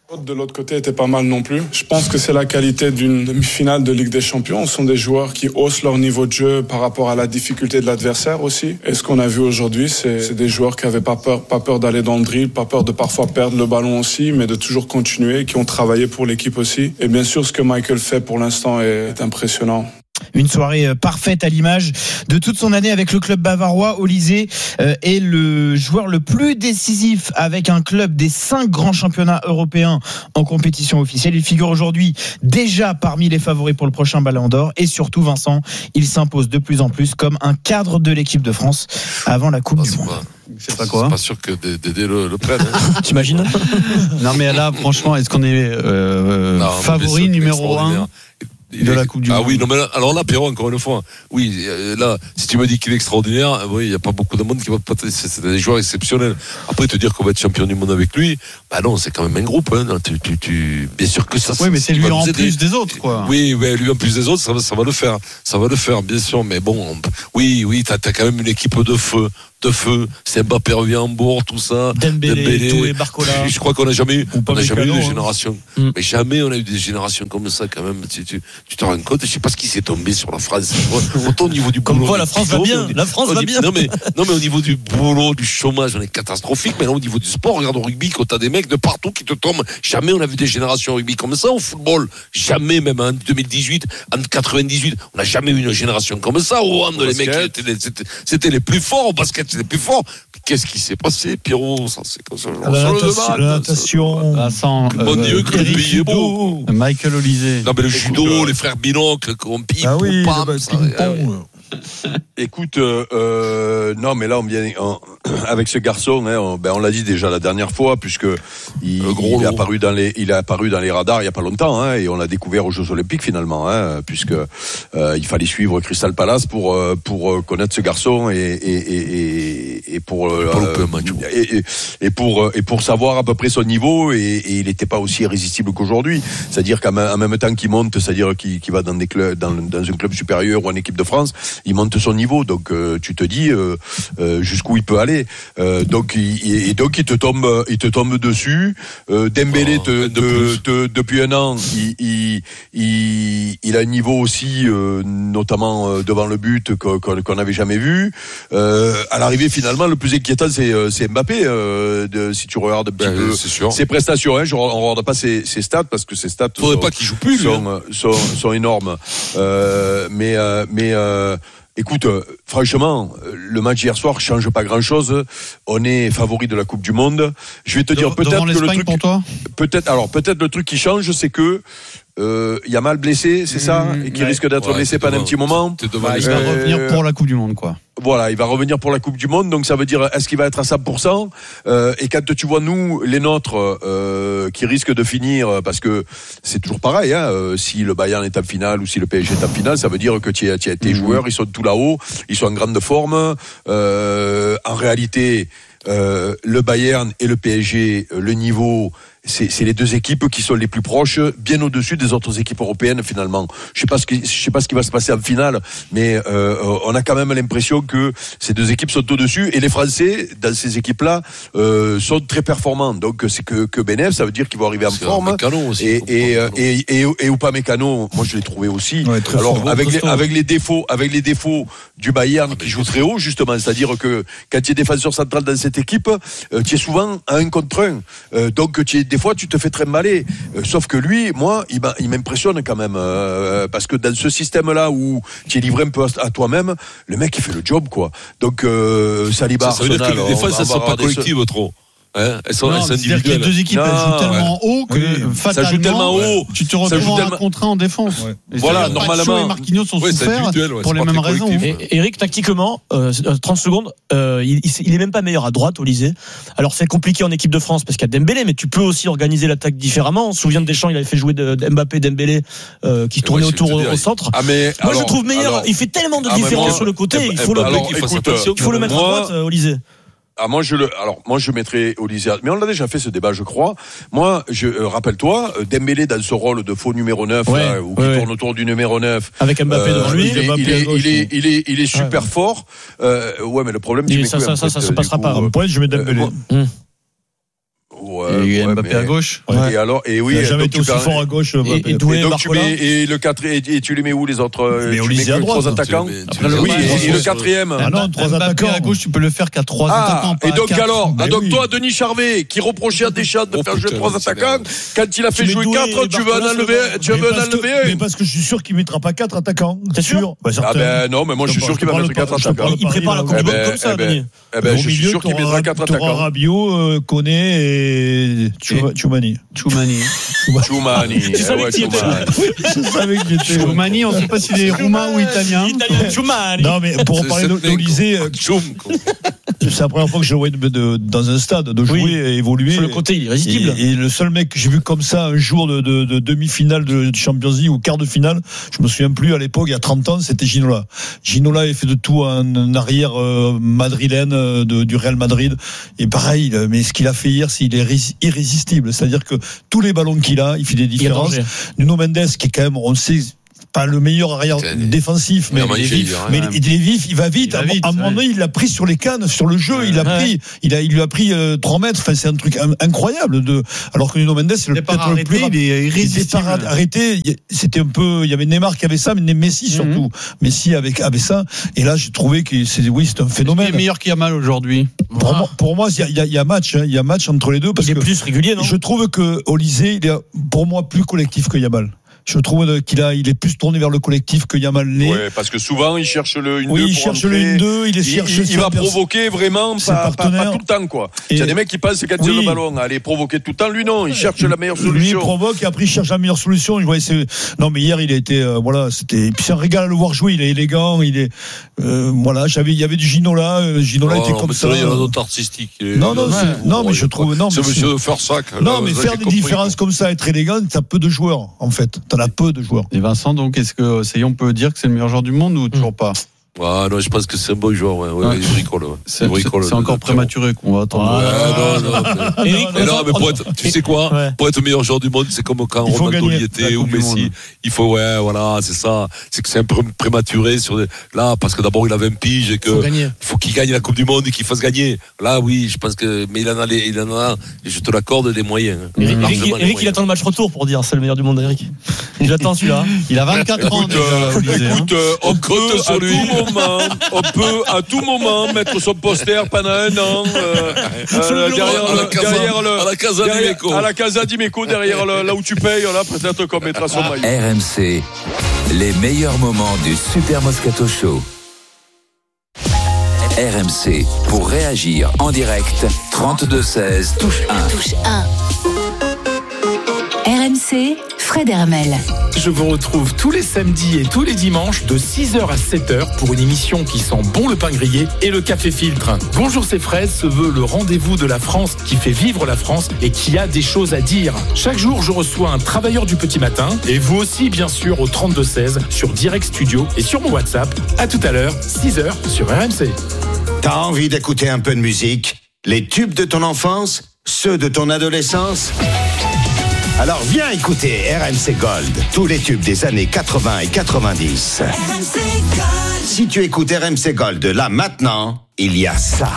De l'autre côté était pas mal non plus. Je pense que c'est la qualité d'une demi-finale de Ligue des Champions. Ce sont des joueurs qui haussent leur niveau de jeu par rapport à la difficulté de l'adversaire aussi. Et ce qu'on a vu aujourd'hui, c'est, c'est des joueurs qui avaient pas peur, pas peur d'aller dans le drill, pas peur de parfois perdre le ballon aussi, mais de toujours continuer, qui ont travaillé pour l'équipe aussi. Et bien sûr, ce que Michael fait pour l'instant est, est impressionnant.
Une soirée parfaite à l'image de toute son année avec le club bavarois. Olise est le joueur le plus décisif avec un club des cinq grands championnats européens en compétition officielle. Il figure aujourd'hui déjà parmi les favoris pour le prochain Ballon d'Or. Et surtout, Vincent, il s'impose de plus en plus comme un cadre de l'équipe de France avant la Coupe
ah,
du Monde.
Pas,
c'est pas quoi
C'est pas sûr que Dédé le, le prenne. Hein.
T'imagines?
Non, mais là, franchement, est-ce qu'on est euh, non, favori numéro un de la Coupe du
ah
Monde?
Oui, non, mais là, alors là, Pierrot, encore une fois, oui, là, si tu me dis qu'il est extraordinaire, oui, il n'y a pas beaucoup de monde qui va pas. C'est, c'est des joueurs exceptionnels. Après, te dire qu'on va être champion du monde avec lui, bah non, c'est quand même un groupe. Hein. Tu, tu, tu, bien sûr que ça.
Oui, mais c'est lui en plus des autres, quoi.
Oui, oui, lui en plus des autres, ça va, ça va le faire, ça va le faire, bien sûr. Mais bon, on, oui, oui, t'as, t'as quand même une équipe de feu. de feu, c'est Mbappé revient en bourg, tout ça.
Dembélé,
Dembélé
Doué, Barcola.
Je crois qu'on n'a jamais eu, on n'a jamais eu de
hein.
génération. Mm. Mais jamais on a eu des générations comme ça, quand même. Tu, tu, tu te rends compte, je sais pas ce qui s'est tombé sur la France. Autant au niveau du boulot.
Comme quoi, la France va bien. La France va bien.
Non, mais, non, mais au niveau du boulot, du chômage, on est catastrophique. Mais là, au niveau du sport, regarde au rugby, quand t'as des mecs de partout qui te tombent. Jamais on a vu des générations au rugby comme ça. Au football, jamais, même en deux mille dix-huit, en quatre-vingt-dix-huit, on n'a jamais eu une génération comme ça. Au hand, les mecs, c'était, c'était, c'était les plus forts. Au basket, c'était les plus forts. Qu'est-ce qui s'est passé, Pierrot? Ça, c'est comme ça.
La natation. La natation.
Vincent.
Mon Dieu, que le pays est beau.
Michael Olise.
Non, mais le judo, les frères Binocle, qu'on pique,
ah oui,
pam,
ça, ah oui.
Écoute, euh, non, mais là, on vient on, avec ce garçon, hein, on, ben, on l'a dit déjà la dernière fois, puisque il, il est apparu dans les, il est apparu dans les radars il y a pas longtemps, hein, et on l'a découvert aux Jeux Olympiques finalement, hein, puisque euh, il fallait suivre Crystal Palace pour pour connaître ce garçon et et et, et pour euh, et, et, et pour et pour savoir à peu près son niveau, et, et il n'était pas aussi irrésistible qu'aujourd'hui. C'est-à-dire qu'en même, en même temps qu'il monte, c'est-à-dire qu'il, qu'il va dans des clubs, dans, dans un club supérieur ou en équipe de France, il monte son niveau. Donc euh, tu te dis euh, euh, jusqu'où il peut aller. Euh, donc il, et donc il te tombe, il te tombe dessus. Euh, Dembélé, oh, te, de te, te, depuis un an, il, il, il, il a un niveau aussi, euh, notamment euh, devant le but qu'on, qu'on n'avait jamais vu. Euh, à l'arrivée, finalement, le plus inquiétant, c'est, c'est Mbappé. Euh, de, si tu regardes un petit ben, peu ses prestations, hein, je, on ne regarde pas ses, ses stats parce que ses stats
faudrait
sont,
pas qu'il joue plus,
sont, lui, hein. sont, sont, sont énormes. Euh, mais euh, mais euh, écoute, euh, franchement, le match hier soir change pas grand-chose. On est favori de la Coupe du Monde. Je vais te dire, peut-être que le truc,
pour toi
peut-être, alors peut-être le truc qui change, c'est que euh, il y a mal blessé, c'est ça, mmh, et qui ouais. risque d'être ouais, blessé pendant un petit moment.
Bah, il va euh, revenir pour la Coupe du Monde, quoi.
Voilà, il va revenir pour la Coupe du Monde, donc ça veut dire, est-ce qu'il va être à cent pour cent? euh, Et quand tu vois nous, les nôtres, euh, qui risquent de finir, parce que c'est toujours pareil, hein, euh, si le Bayern est en finale ou si le P S G est en finale, ça veut dire que tu as, tu as tes mmh. joueurs, ils sont tout là-haut, ils sont en grande forme. Euh, en réalité, euh, le Bayern et le P S G, le niveau... C'est, c'est les deux équipes qui sont les plus proches, bien au-dessus des autres équipes européennes finalement. Je sais pas ce qui, je sais pas ce qui va se passer en finale, mais euh, on a quand même l'impression que ces deux équipes sont au-dessus, et les Français dans ces équipes-là euh, sont très performants. Donc c'est que que Benef, ça veut dire qu'ils vont arriver en c'est forme.
Aussi,
et et, et et et et Upamecano, moi je l'ai trouvé aussi. Ouais, alors fort, avec les, avec les défauts, avec les défauts du Bayern ah, qui joue très haut justement, c'est-à-dire que quand tu es défenseur central dans cette équipe, euh, tu es souvent à un contre un. Euh, donc tu es des fois tu te fais très maler, euh, sauf que lui, moi, il, il m'impressionne quand même, euh, parce que dans ce système-là où tu es livré un peu à, à toi-même, le mec il fait le job, quoi. Donc euh, Saliba,
ça, ça veut dire que les défenses elles sont pas collectives trop. Hein, elles sont,
non,
elles sont
c'est-à-dire que les deux équipes non, elles jouent tellement ouais. haut que
oui.
fatalement,
ça joue tellement haut,
tu te retrouves en tellement... contrat en défense. Ouais.
Voilà, normalement.
Et Marquinhos sont ouais, souffert ouais, pour les mêmes raisons.
Et, Eric, tactiquement, euh, trente secondes, euh, il, il est même pas meilleur à droite, Olise. Alors c'est compliqué en équipe de France parce qu'il y a Dembélé, mais tu peux aussi organiser l'attaque différemment. On se souvient de Deschamps, il avait fait jouer de, de Mbappé, Dembélé, euh, qui tournait ouais, autour au, au centre.
Ah, mais,
Moi
alors,
je trouve meilleur.
Alors,
il fait tellement de ah, différences moi, sur le côté. Il faut,
alors,
le,
écoute,
il faut le mettre moi, à droite, Olise.
Ah, moi, je le, alors, moi, je mettrais Olise, mais on l'a déjà fait ce débat, je crois. Moi, je, euh, rappelle-toi, Dembélé dans ce rôle de faux numéro neuf, ouais, là, ou qui ouais. tourne autour du numéro neuf.
Avec Mbappé euh, devant lui.
Il est, il est, il est, il est, il est super ouais. fort. Euh, ouais, mais le problème, tu
mets ça, ça, ça, ça se passera pas.
Un point, je mets Dembélé.
Euh,
Ouais,
Il y a eu
ouais,
Mbappé
mais-
à gauche.
Ouais. Et alors, et oui,
Il n'a jamais
donc
été
tu
aussi
perds-
fort à gauche.
Et,
Mbappé.
et,
Doué,
donc tu
Barcola.
mets et le quatre et, et tu les mets où les autres?
Mais
Tu
Olysée
mets
à
que
droite,
trois
hein,
attaquants.
tu les mets-
Après, le
Oui,
Mbappé,
et, et le
ouais.
quatrième.
Ah non, trois
Mbappé
attaquants.
à gauche, tu peux le faire qu'à trois
Ah,
attaquants. pas
et
à
donc
quatre.
alors,
Mais
ah, donc
oui.
toi, Denis Charvet, qui reprochait à Deschamps de
Oh,
faire jouer
putain,
trois
c'est
attaquants,
énorme.
quand il a fait
Tu mets
jouer
Doué
quatre,
et
tu veux en
Barcola
enlever,
sur le
tu
Mais
veux en
parce, que,
enlever
mais
un.
parce que je suis sûr qu'il ne mettra pas quatre attaquants.
T'es sûr
Bah,
Ah
certain.
ben non, mais moi je suis
te
sûr qu'il va
parle
mettre
pas-
quatre
je te
attaquants.
parle
Il
pas
prépare la
Paris,
Coupe
là.
du
Eh
Monde
ben,
comme ça,
eh ben,
Denis.
Eh ben,
Au
je suis
milieu,
sûr qu'il
t'auras-
mettra quatre
t'auras
attaquants.
Rabiot, euh, Koné et Chou- Choumani.
Choumani.
Choumani.
Tu savais
ouais,
qui était
Choumani.
Je savais qu'il était.
Choumani, on ne sait pas s'il est roumain ou italien.
Italien, Choumani.
Non, mais pour
C'est
parler
cette
d'Olysée,
mec, Choum, quoi.
c'est la première fois que je le voyais de- de- dans un stade, de jouer
Oui.
et évoluer.
Sur le côté, il est irrésistible.
Et, et le seul mec que j'ai vu comme ça un jour de, de, de demi-finale de Champions League ou quart de finale, je me souviens plus à l'époque, il y a trente ans, c'était Ginola. Ginola avait fait de tout un, un arrière euh, madrilène euh, de, du Real Madrid. Et pareil, euh, mais ce qu'il a fait hier, c'est il est rés- irrésistible. C'est-à-dire que tous les ballons qu'il a, il fait des différences.
danger.
Nuno Mendes, qui est quand même, on le sait, pas le meilleur arrière
C'est-
défensif, mais,
Il a
il est
manqué
vif,
hier, hein.
mais il est vif, il va vite.
Il va
à,
vite,
à un moment
ouais.
donné, il l'a pris sur les cannes, sur le jeu, il a
Ouais.
pris, il a, il lui a pris euh, trois mètres. Enfin, c'est un truc in- incroyable. De, alors que Nuno Mendes, c'est le
Départ
peut-être le plus
arrêté, il est
il
irrésistible.
départ arrêté. il- C'était un peu, il y avait Neymar qui avait ça, mais Messi surtout. Messi avec avait ça. Et là, j'ai trouvé que c'est, oui, c'est un
Il
phénomène.
est meilleur qu'il y a mal aujourd'hui.
Pour moi, pour moi, il y a, il y a- il y a match, hein, il y a match entre les deux parce
Il est
que
plus régulier, non?
je trouve que Olysée, il est pour moi plus collectif que Yamal. Je trouve qu'il a, il est plus tourné vers le collectif que Yamal l'est.
Ouais, parce que souvent il cherche le une deux.
Oui, il
pour
cherche
entrer.
le une deux, il est
Il,
cherche
il- il
sur
va
la pers-
provoquer vraiment
ses
pas, pas, pas
partenaires.
tout le temps quoi.
Et-
Il y a des mecs qui pensent quand
Oui.
ils ont le ballon, aller provoquer tout le temps. Lui non, il cherche la meilleure
Lui il
solution.
provoque et après il cherche la meilleure solution. Je voyais, c'est... Non mais hier il a été euh, voilà, c'était, et puis c'est un régal à le voir jouer. Il est élégant, il est euh, voilà. J'avais, il y avait du Ginola, euh, Ginola
Oh,
était
non,
comme
mais
ça.
là, il y a d'autres artistiques. Il est-
Non, non,
Ouais.
c'est- non, mais je trouve- non,
C'est
mais
monsieur Fersac.
Non,
là,
mais
ça,
faire
j'ai
des
compris,
différences comme ça, être élégant, t'as peu de joueurs en fait. T'en as peu de joueurs.
Et Vincent, donc, est-ce que ça y est, on peut dire que c'est le meilleur joueur du monde ou toujours pas?
Ah non, je pense que c'est un bon joueur. Ouais, ouais,
Ouais.
il bricole. Ouais.
C'est
Il bricole,
c'est encore
le-
prématuré qu'on va attendre.
Ouais, non, non, mais-
Eric,
mais non, mais pour être, tu sais quoi,
Ouais.
pour être le meilleur joueur du monde, c'est comme quand
Il faut
Ronaldo y
gagner
était
la
ou
Coupe du
Messi.
Monde.
Il faut, ouais, voilà, c'est ça. C'est que c'est un peu prématuré sur des- là, parce que d'abord il avait un pige et que
Faut gagner.
faut qu'il gagne la Coupe du Monde et qu'il fasse gagner. Là, oui, je pense que, mais il en a les, il en a, et je te l'accorde, les moyens. hein.
Eric,
Largement
Eric,
les
Eric, il
moyens.
attend le match retour pour dire c'est le meilleur du monde, Eric. Il attend celui-là.
Il a vingt-quatre ans
Écoute,
déjà,
euh,
Olysée, hein.
écoute, euh, on
compte
peut
sur
à
lui.
tout moment, on peut à tout moment mettre son poster pendant un an euh, euh, derrière
à la
le,
Casa-
derrière le,
à la Casa
derrière-
d'Imeco.
à la Casa d'Imeco, derrière le, là où tu payes, là peut-être qu'on mettra son maillot.
R M C, les meilleurs moments du Super Moscato Show. R M C, pour réagir en direct, trente-deux seize, touche un.
Touche un. R M C, Fred Hermel.
Je vous retrouve tous les samedis et tous les dimanches de six heures à sept heures pour une émission qui sent bon le pain grillé et le café filtre. Bonjour, c'est Fred se veut le rendez-vous de la France qui fait vivre la France et qui a des choses à dire. Chaque jour, je reçois un travailleur du petit matin et vous aussi, bien sûr, au trente-deux seize sur Direct Studio et sur mon WhatsApp. À tout à l'heure, six heures sur R M C.
T'as envie d'écouter un peu de musique? Les tubes de ton enfance? Ceux de ton adolescence? Alors viens écouter R M C Gold, tous les tubes des années quatre-vingts et quatre-vingt-dix. Si tu écoutes R M C Gold là maintenant, il y a ça.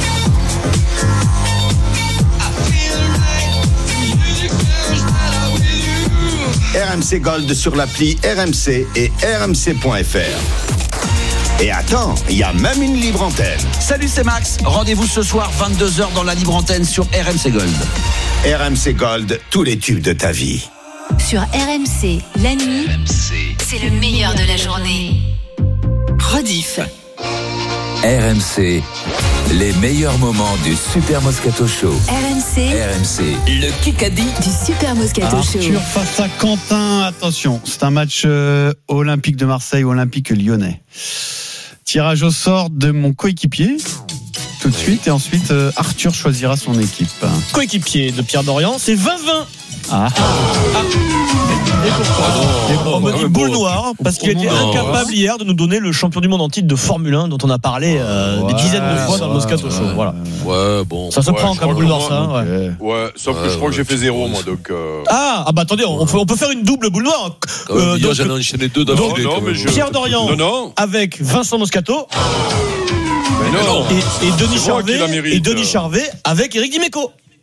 R M C Gold sur l'appli R M C et R M C point F R. Et attends, il y a même une libre antenne.
Salut, c'est Max. Rendez-vous ce soir vingt-deux heures dans la libre antenne sur R M C Gold.
R M C Gold, tous les tubes de ta vie.
Sur R M C, la nuit, c'est le meilleur de la journée. Rediff.
R M C, les meilleurs moments du Super Moscato Show.
R M C,
R M C,
Le Kikadi.
du Super Moscato Show.
Arthur face à Quentin, attention, c'est un match euh, olympique de Marseille, olympique lyonnais. Tirage au sort de mon coéquipier, tout de suite, et ensuite euh, Arthur choisira son équipe.
Coéquipier de Pierre Dorian, c'est vingt vingt.
Ah.
Et pourquoi On me dit boule noire parce qu'il était
Non.
incapable hier de nous donner le champion du monde en titre de Formule un dont on a parlé euh, des
Ouais,
dizaines de fois dans le Moscato
ouais.
Show. Voilà.
Ouais, bon.
Ça se
Ouais,
prend
je
comme
crois
boule
que
noire, ça.
moi,
Ouais.
Ouais, sauf que
Ouais,
je crois que j'ai
ouais,
fait zéro
ouais.
moi, donc. Euh...
Ah, ah bah attendez, on peut, on peut faire une double boule noire.
Quand même,
Euh,
hier,
donc,
j'en ai enchaîné deux
Non,
d'affilée.
non,
quand
mais
même.
je-
Pierre Dorian
Non, non.
avec Vincent Moscato
Mais non.
et, et Denis
C'est moi qui
Charvet
la mérite.
et Denis Charvet avec Éric Dimeco.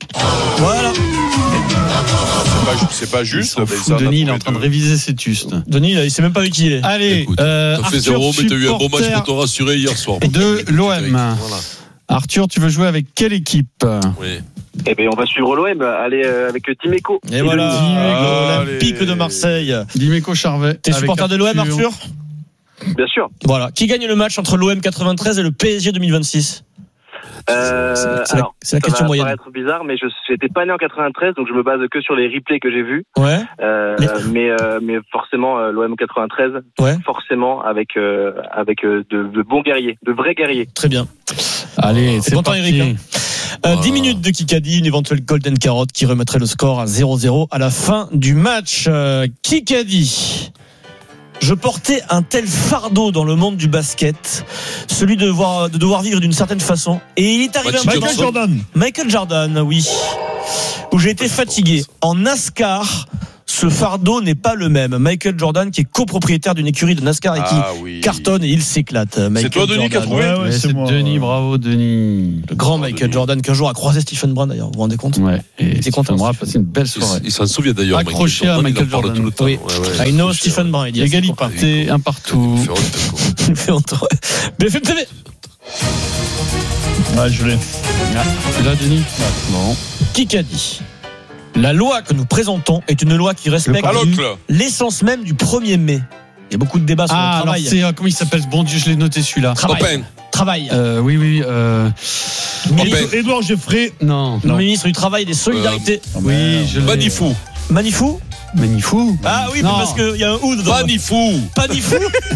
Voilà.
C'est pas, c'est pas juste.
Mais ça, Denis, il est en train de réviser ses tustes.
Denis, il sait même pas où il est.
Allez,
Écoute,
euh,
t'as fait
Arthur,
zéro, mais t'as eu un bon match
supporter
pour te rassurer hier soir.
de l'O M. Voilà. Arthur, tu veux jouer avec quelle équipe?
Oui.
Eh bien, on va suivre l'O M. Allez, euh, avec Timeco.
Et voilà, l'Olympique de Marseille.
Dimeco Charvet.
T'es supporter de l'O M, Arthur?
Bien sûr.
Voilà. Qui gagne le match entre l'O M quatre-vingt-treize et le P S G deux mille vingt-six?
Euh,
c'est, c'est,
alors,
la, c'est la question
ça va
moyenne.
paraître bizarre, mais je n'étais pas né en quatre-vingt-treize, donc je me base que sur les replays que j'ai vus.
Ouais.
Euh, mais euh, mais forcément euh, l'O M quatre-vingt-treize,
ouais.
forcément avec euh, avec euh, de, de bons guerriers, de vrais guerriers.
Très bien.
Allez, c'est,
c'est content,
parti.
Eric. Hein. Euh, dix minutes de Kikadi, une éventuelle golden carotte qui remettrait le score à zéro zéro à la fin du match. Euh, Kikadi. Je portais un tel fardeau dans le monde du basket, celui de devoir, de devoir vivre d'une certaine façon. Et il est arrivé un
Michael Jordan.
Michael Jordan, oui. Où j'ai été fatigué. En NASCAR, ce fardeau n'est pas le même. Michael Jordan, qui est copropriétaire d'une écurie de NASCAR et qui ah, oui. cartonne et il s'éclate. Michael
c'est toi, Denis, qui a trouvé
ouais, ouais, c'est, c'est moi. Denis, bravo, Denis.
Le grand Michael Denis. Jordan, qu'un jour a croisé Stephen Brown, d'ailleurs. Vous vous rendez compte?
Ouais. Et
il était content.
On a passé une belle soirée.
Il, il s'en souvient d'ailleurs.
Accroché à Michael Jordan.
Tout le temps.
Oui.
Ouais, ouais,
I know Stephen Brown. Il dit
égalité, un partout.
B F M T V.
Ouais, je l'ai.
C'est là, Denis?
Non. Kikadi. La loi que nous présentons est une loi qui respecte l'essence même du premier mai. Il y a beaucoup de débats sur
ah,
le travail.
Alors c'est, comment il s'appelle ce bon Dieu, je l'ai noté celui-là.
Travail.
Open.
Travail.
Euh, oui, oui. Euh...
Édouard Geoffrey.
Non.
Le ministre du Travail et des Solidarités.
Euh, oui, je l'ai.
Manifou.
Manifou.
Manifou.
Ah oui, mais parce qu'il y a un ou dedans.
Manifou.
Panifou.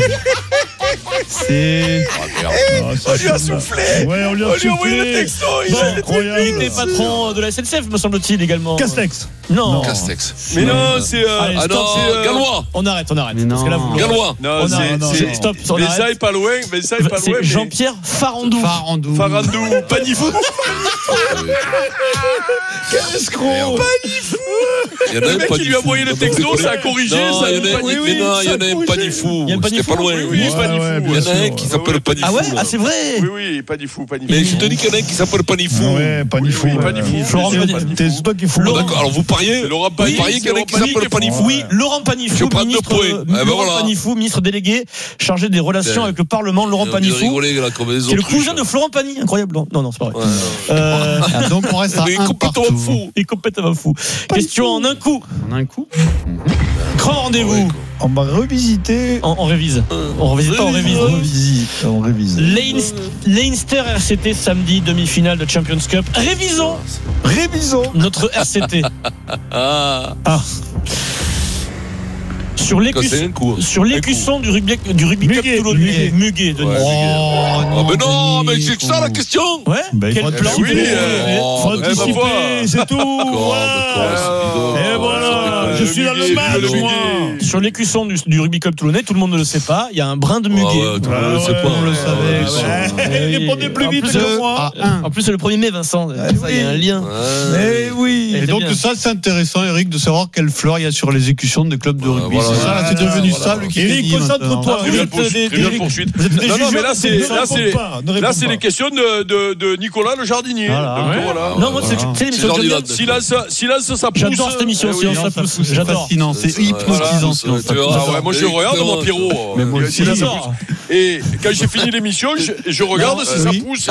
C'est.
Oh, on lui a soufflé.
Ouais, on lui a,
on lui a envoyé le texto.
Bon, il était patron de la S N C F, me semble-t-il également.
Castex.
Non.
non. Castex.
Mais non, c'est. Euh...
Allez,
ah
stop,
non,
c'est euh...
Gallois.
On arrête, on arrête.
Mais non.
Parce que là, vous...
Gallois.
Non,
on
c'est,
arrête, non,
c'est...
stop. On
mais
arrête.
ça est pas loin. Mais ça est pas
c'est
loin. Mais...
Jean-Pierre Farandou.
Farandou.
Farandou. Panifou. Quel escroc. Panifou. Le mec qui lui a envoyé le texto, ça a corrigé.
Non, il y en a,
oui,
mais non, il y en a un Panifou. C'était pas loin.
Oui, Panifou.
Il y en a un qui s'appelle Panifou.
Ah ouais, ah c'est vrai.
Oui, oui, Panifou, Panifou.
Mais je te dis qu'il y en a un qui s'appelle Panifou.
Ouais, Panifou.
Panifou.
Florent Panifou.
C'est toi qui fous.
D'accord, alors vous pariez
Laurent
Vous pariez qu'il y en a un qui s'appelle Panifou.
Oui, Laurent Panifou, ministre, Laurent Panifou, ministre délégué chargé des relations avec le Parlement. Laurent Panifou, qui est le cousin de Florent Pagny, incroyable. Non, non, c'est pas vrai. Euh,
donc on reste à
un
partout.
Fou.
Il est complètement fou. Question en un coup.
En un coup.
Grand rendez-vous.
On va revisiter.
On, on révise. On revisite pas, on révise.
On révise. On révise.
Leinster, Leinster R C T samedi, demi-finale de Champions Cup. Révisons.
Révisons.
Notre R C T.
ah.
ah. Sur l'écusson, sur l'écusson du rugby, du rugby club toulonnais. Muguet, Denis.
Ouais, oh, non, oh, mais non, mais c'est ça la question.
Ouais.
Ben,
quel plan?
Oui, euh, faut anticiper, c'est tout. Et voilà, je suis dans le match, moi.
Sur l'écusson du, du rugby club toulonnais, tout le monde ne le sait pas. Il y a un brin de muguet.
Ah ouais, tout le monde ne le sait pas.
On le savait. Répondez plus vite que moi.
En plus, c'est le premier mai, Vincent. Il y a un lien.
Eh oui.
Et donc ça, c'est intéressant, Eric, de savoir quelle fleur il y a sur les écussions des clubs de rugby. C'est ça, là, c'est devenu ça, le
Eric, concentre-toi.
Poursuite. Non, non, mais là, c'est là, c'est là, c'est les questions de de de Nicolas le jardinier.
Non, moi, c'est l'émission.
Silence, silence, ça pousse.
J'adore cette émission. Silence, ça pousse. J'adore.
Fascinant, c'est hypnotisant.
Moi, je regarde mon Pierrot.
Mais moi aussi,
j'adore. Et quand j'ai fini l'émission, je regarde si ça pousse.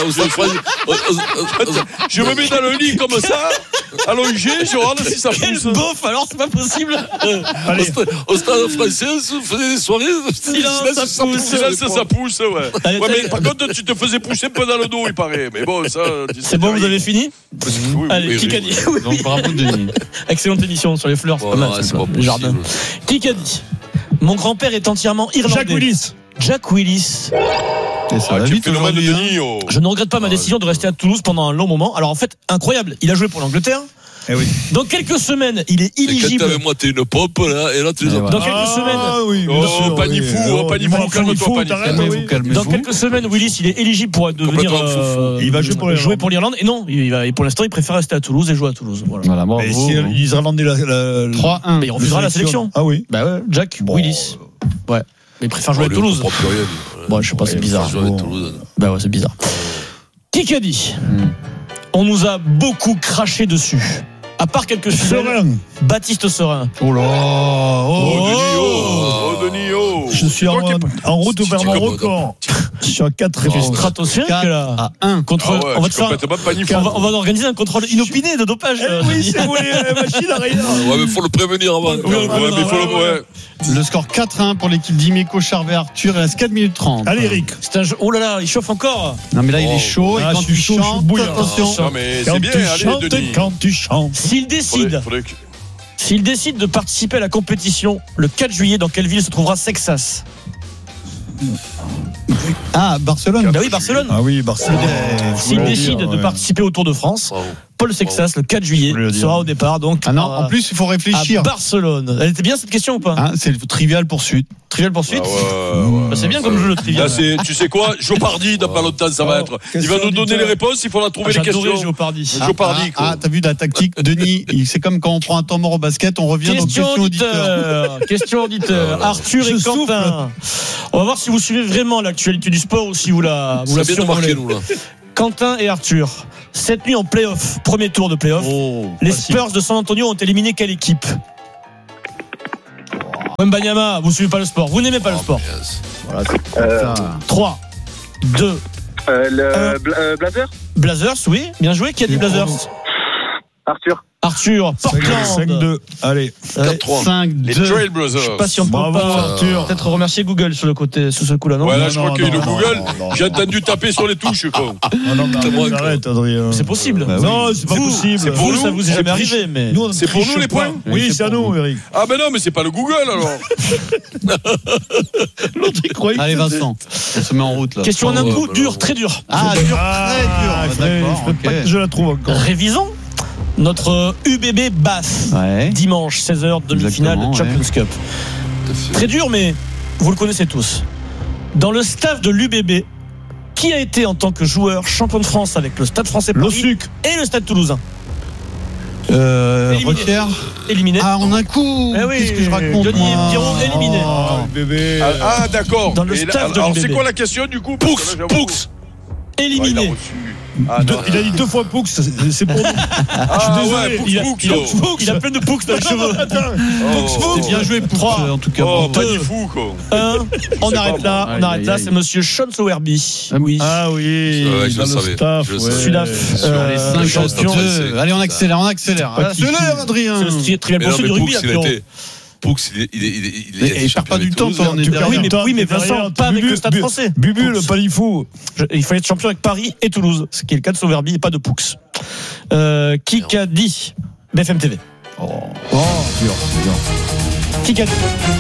Je me mets dans le lit comme ça, allongé, je regarde si ça pousse.
Quel bof, alors c'est pas possible.
Au stade français, on faisait des soirées.
Silence, ça pousse.
Silence, ça pousse, ouais. Ouais, mais par contre, tu te faisais pousser un peu dans le dos, il paraît. Mais bon, ça.
C'est bon, vous avez fini? Allez, qui a dit?
Donc bravo, Denis.
Excellente émission sur les fleurs, c'est pas mal. Le jardin. Qui a dit? Mon grand-père est entièrement irlandais.
Jack Willis.
Jack Willis.
Et ça va vite aujourd'hui, hein.
Je ne regrette pas ma décision de rester à Toulouse pendant un long moment. Alors en fait, incroyable, il a joué pour l'Angleterre.
Eh oui.
Dans quelques semaines, il est éligible.
Et quand t'avais moi, t'es une pompe, là, et là, tu les as.
Dans quelques
ah,
semaines.
Oui,
oh, Panifou, oh, Panifou, calme-toi, Panifou.
Dans quelques semaines, Willis, il est éligible pour devenir. Euh,
il va jouer pour,
jouer pour l'Irlande. Et non, il va, et pour l'instant, il préfère rester à Toulouse et jouer à Toulouse. Voilà.
Voilà, bon,
mais si les Irlandais la, la, la,
trois un.
Mais il refusera la sélection.
Ah oui.
Bah ouais, Jack bon, Willis. Ouais. Mais il préfère jouer à Toulouse. Bon, je sais pas, c'est bizarre. Bah ouais, c'est bizarre. Kikadi. Hmm. On nous a beaucoup craché dessus. À part quelques fidèles.
Serein.
Baptiste Serein.
Oh là. Oh,
oh, Denis, oh, oh, Denis, oh.
Je suis en, en route si vers mon record. Je suis à quatre
réponses. Stratosphérique là.
À un.
Contrôle.
Ah ouais,
on va te faire. On va, on va organiser un contrôle inopiné de dopage.
Eh oui, c'est vous les machines à rien.
Ouais, mais faut le prévenir avant.
Oui, ouais, ouais, mais faut le.
Ouais.
Le score quatre un pour l'équipe d'Imeco, Charvet, Arthur. Il reste quatre minutes trente.
Allez, Eric.
C'est un jeu. Oh là là, il chauffe encore.
Non, mais là, il est chaud.
Ah,
et quand tu
chaud,
chantes, attention.
Non, mais
quand
c'est bien,
tu
allez,
chantes,
Denis.
Quand tu chantes.
S'il décide.
Faudrait, faudrait que...
S'il décide de participer à la compétition le quatre juillet, dans quelle ville se trouvera Sexas?
Ah, Barcelone.
Bah oui, Barcelone.
Ah oui, Barcelone.
S'il décide
dire,
de
ouais.
participer au Tour de France,
Bravo.
Paul Sexas, le quatre juillet, sera au départ. Donc,
ah non,
à,
en plus, il faut réfléchir.
À Barcelone. Elle était bien cette question ou pas?
Hein, c'est le trivial poursuite.
Trivial poursuite.
Ah ouais, ouais.
Bah, c'est bien comme jeu le trivial.
Là, c'est, tu sais quoi, Jeopardy, dans pas longtemps, ça va être. Il va nous donner les réponses, il faudra trouver
ah,
les questions.
Jeopardy.
Ah,
Jeopardy,
ah, ah, t'as vu la tactique, Denis? C'est comme quand on prend un temps mort au basket, on revient
question
dans question
auditeur.
auditeur.
Question auditeur. Arthur et Quentin. On va voir si vous suivez vraiment l'actualité du sport ou si vous la, vous la survolez. Quentin et Arthur. Cette nuit en play-off, premier tour de play-off, oh, les Spurs de San Antonio ont éliminé quelle équipe? Mbanyama, vous suivez pas le sport, vous n'aimez pas oh, le sport. Yes. Voilà, euh, trois, deux,
euh, le Bla- euh, Blazers
Blazers, oui, bien joué. Qui a dit Blazers?
Arthur.
Arthur, Portland.
cinq deux. Allez.
quatre trois.
cinq deux.
Les Trailblazers.
Je sais pas si on peut
Bravo,
pas
Arthur.
peut-être remercier Google sur le côté, sur ce coup-là, non?
Ouais, là,
non,
je crois
non,
qu'il y a
non,
le
non,
Google.
non, non,
J'ai entendu taper sur les touches, quoi.
Ah non, mais arrête, Adrien.
C'est possible.
Bah, non, c'est pas
vous,
possible.
C'est pour vous, ça vous est jamais arrivé, mais.
Nous,
c'est pour nous les points?
Oui, oui c'est à nous, Eric.
Ah, ben non, mais c'est pas le Google, alors.
L'autre, il croyait.
Allez, Vincent, on se met en route, là.
Question en un coup, dur, très dur.
Ah, dur, très dur.
D'accord. Je pas que je la trouve encore.
Révisons. Notre U B B Bath, ouais. Dimanche seize heures, demi-finale de Champions ouais. Cup. Très dur, mais vous le connaissez tous. Dans le staff de l'U B B, qui a été en tant que joueur champion de France avec le Stade Français Paris et le Stade Toulousain?
Euh, Éliminé.
Éliminé.
Ah, en un coup.
Eh oui,
qu'est-ce que je raconte?
Denis Pierrot éliminé.
Oh, bébé.
Ah, ah d'accord.
Dans le staff là, de
alors,
l'U B B.
c'est quoi la question du coup?
Poux, Poux.
Éliminé.
Ah, deux, il a dit deux fois Poux, c'est pour nous.
Ah, je suis désolé.
Ouais, il, a, il, a, il a plein de Poux dans les cheveux.
Oh,
c'est bien joué pour
trois en tout cas.
Oh, pas du fou quoi.
Un, on arrête là, on arrête là. C'est Monsieur Sean Sowerby.
Ah oui. Ah oui.
Ouais, je
dans
le
le
savais.
staff.
Je
ouais.
Sudaf.
Euh, les cinq champions. Allez, on accélère, on accélère.
Accélère, Adrien.
C'est le trivial poursuite du rugby.
Poux, il est, il est, il est, il est.
Il perd pas du temps, on est
derrière. Oui, mais, oui, mais Vincent, pas avec le Stade Français.
Bubu, le palifou.
Il fallait être champion avec Paris et Toulouse, ce qui est le cas de Sauverby et pas de Poux. Euh, qui a dit B F M T V?
Oh, oh dur, dur.
Qui a dit?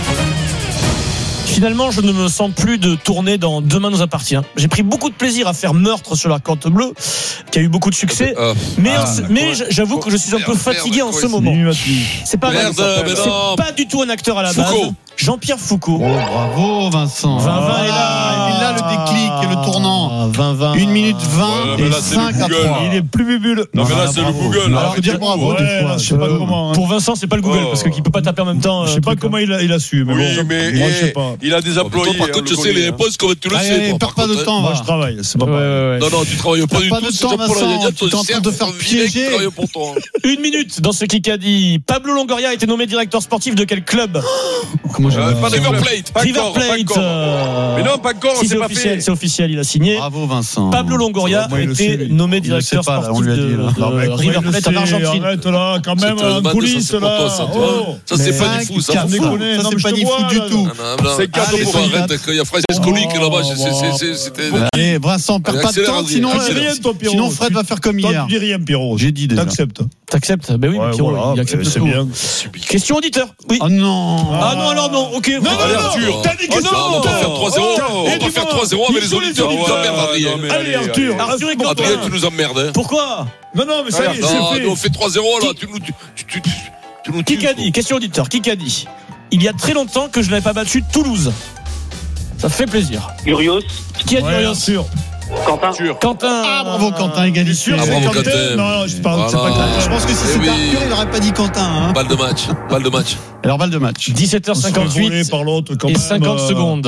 Finalement, je ne me sens plus de tourner dans Demain nous appartient. J'ai pris beaucoup de plaisir à faire Meurtre sur la corde bleue, qui a eu beaucoup de succès. Euh, mais ah, mais j'avoue que je suis un peu fatigué en ce moment. C'est pas
merde,
c'est pas du tout un acteur à la base.
Foucault.
Jean-Pierre Foucault.
Oh, bravo Vincent.
vingt vingt
ah,
est là.
Il est là le déclic et le tournant.
vingt vingt.
une minute vingt
ouais,
et
là,
cinq à trois.
Il est plus bubule.
Non, mais là, c'est le Google.
Alors, faut dire bravo.
Ouais, là, je sais pas comment.
Pour Vincent, c'est pas le Google,
oh.
parce qu'il peut pas taper en même temps.
Je sais pas comment il a, il a su. Mais
oui,
bon,
mais
moi, je sais pas.
Il a des employés.
Par contre, je sais les réponses, comment tu le sais.
Perds pas de temps.
Moi, je travaille. C'est pas
Non, non, tu travailles pas du tout.
Pas de temps, Vincent. Tu es en train de te faire piéger.
Une minute dans ce Kikadi. Pablo Longoria a été nommé directeur sportif de quel club?
Comment je
River Plate.
River Plate. Euh...
Mais non, pas encore,
si
c'est,
c'est
pas
officiel,
fait.
C'est officiel, il a signé.
Bravo Vincent.
Pablo Longoria a été nommé directeur
pas,
sportif
là,
de, de,
non,
de River Plate en Argentine.
Arrête là, quand même, en coulisses là.
Ça, c'est pas du fou, ça.
Ça, c'est pas du fou du tout.
C'est quatre pour
arrête. Il y a Francesco Lick là-bas. C'était.
Allez, Vincent, perds pas de temps. Sinon, Fred va faire comme hier.
Tu dis rien, Pierrot.
J'ai dit déjà.
T'acceptes.
T'acceptes? Ben oui, Pierrot, il accepte tout. Question auditeur. Oui.
Oh non.
Ah non, alors non. Ok.
Allez, Arthur.
T'as dit que
on va faire trois zéro. On va faire trois zéro avec les auditeurs. Ils nous emmerdent, Adrien.
Allez, Arthur.
Adrien, tu nous emmerdes.
Pourquoi?
Non, non, mais ça y est, c'est fait.
On fait trois zéro là. Tu nous, tu, tu nous.
Qui a dit? Question auditeur. Qui a dit? Il y a très longtemps que je n'avais pas battu Toulouse. Ça fait plaisir.
Urios.
Qui a dit Urios?
Sûr.
Quentin.
Quentin.
Ah, bravo Quentin, égalité.
Ah, bravo Quentin.
Non, non, je parle, c'est pas Quentin.
Je pense que si c'était Arthur, il n'aurait pas dit Quentin. Hein.
Balle de match. Balle de match.
Alors, balle de match.
dix-sept heures cinquante-huit
par l'autre, quand
et
même,
cinquante
euh...
secondes.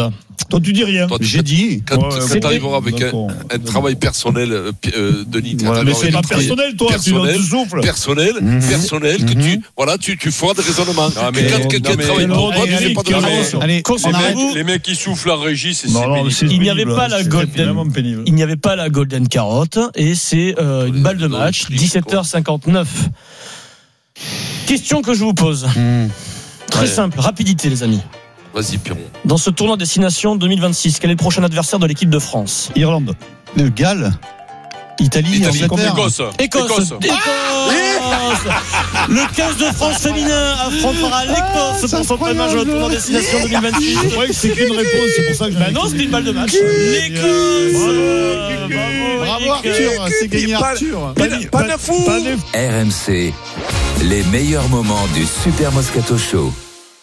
Toi, tu dis rien.
Toi,
J'ai dit.
Quand,
Ouais,
quand
ouais,
tu arriveras avec un, un travail personnel, euh, euh, Denis,
Voilà, mais c'est pas personnel, toi,
personnel,
tu souffles.
personnel,
Mmh.
personnel,
Mmh.
que tu, voilà, tu, tu feras des raisonnements.
Non,
mais
mais-
quand quelqu'un
non, mais-
travaille pour toi, tu
allez,
fais pas de
allez,
raison.
allez,
Allez,
on
les,
arrête.
mecs,
Les mecs qui soufflent la régie, c'est c'est
Non, non,
pénible.
c'est
il n'y avait
pénible,
pas la
c'est
golden,
vraiment pénible.
il n'y avait pas la golden carotte et c'est euh, une balle de match, dix-sept heures cinquante-neuf. Question que je vous pose. Très
Ouais.
simple, rapidité les amis.
Vas-y, Piron.
Dans ce tournoi Destination deux mille vingt-six, quel est le prochain adversaire de l'équipe de France?
Irlande.
Le Galles. Italie,
Italie.
Angleterre.
Écosse.
Écosse.
Écosse.
Écosse. Le quinze de France féminin affrontera l'Écosse pour son premier match au tournoi Destination deux mille vingt-six.
C'est vrai que c'est qu'une réponse, c'est pour ça que je
Bah non, c'était une balle de match. L'Écosse.
Bravo Arthur, c'est gagné Arthur.
Pas de- pas de fou. Pas de-
R M C, les meilleurs moments du Super Moscato Show.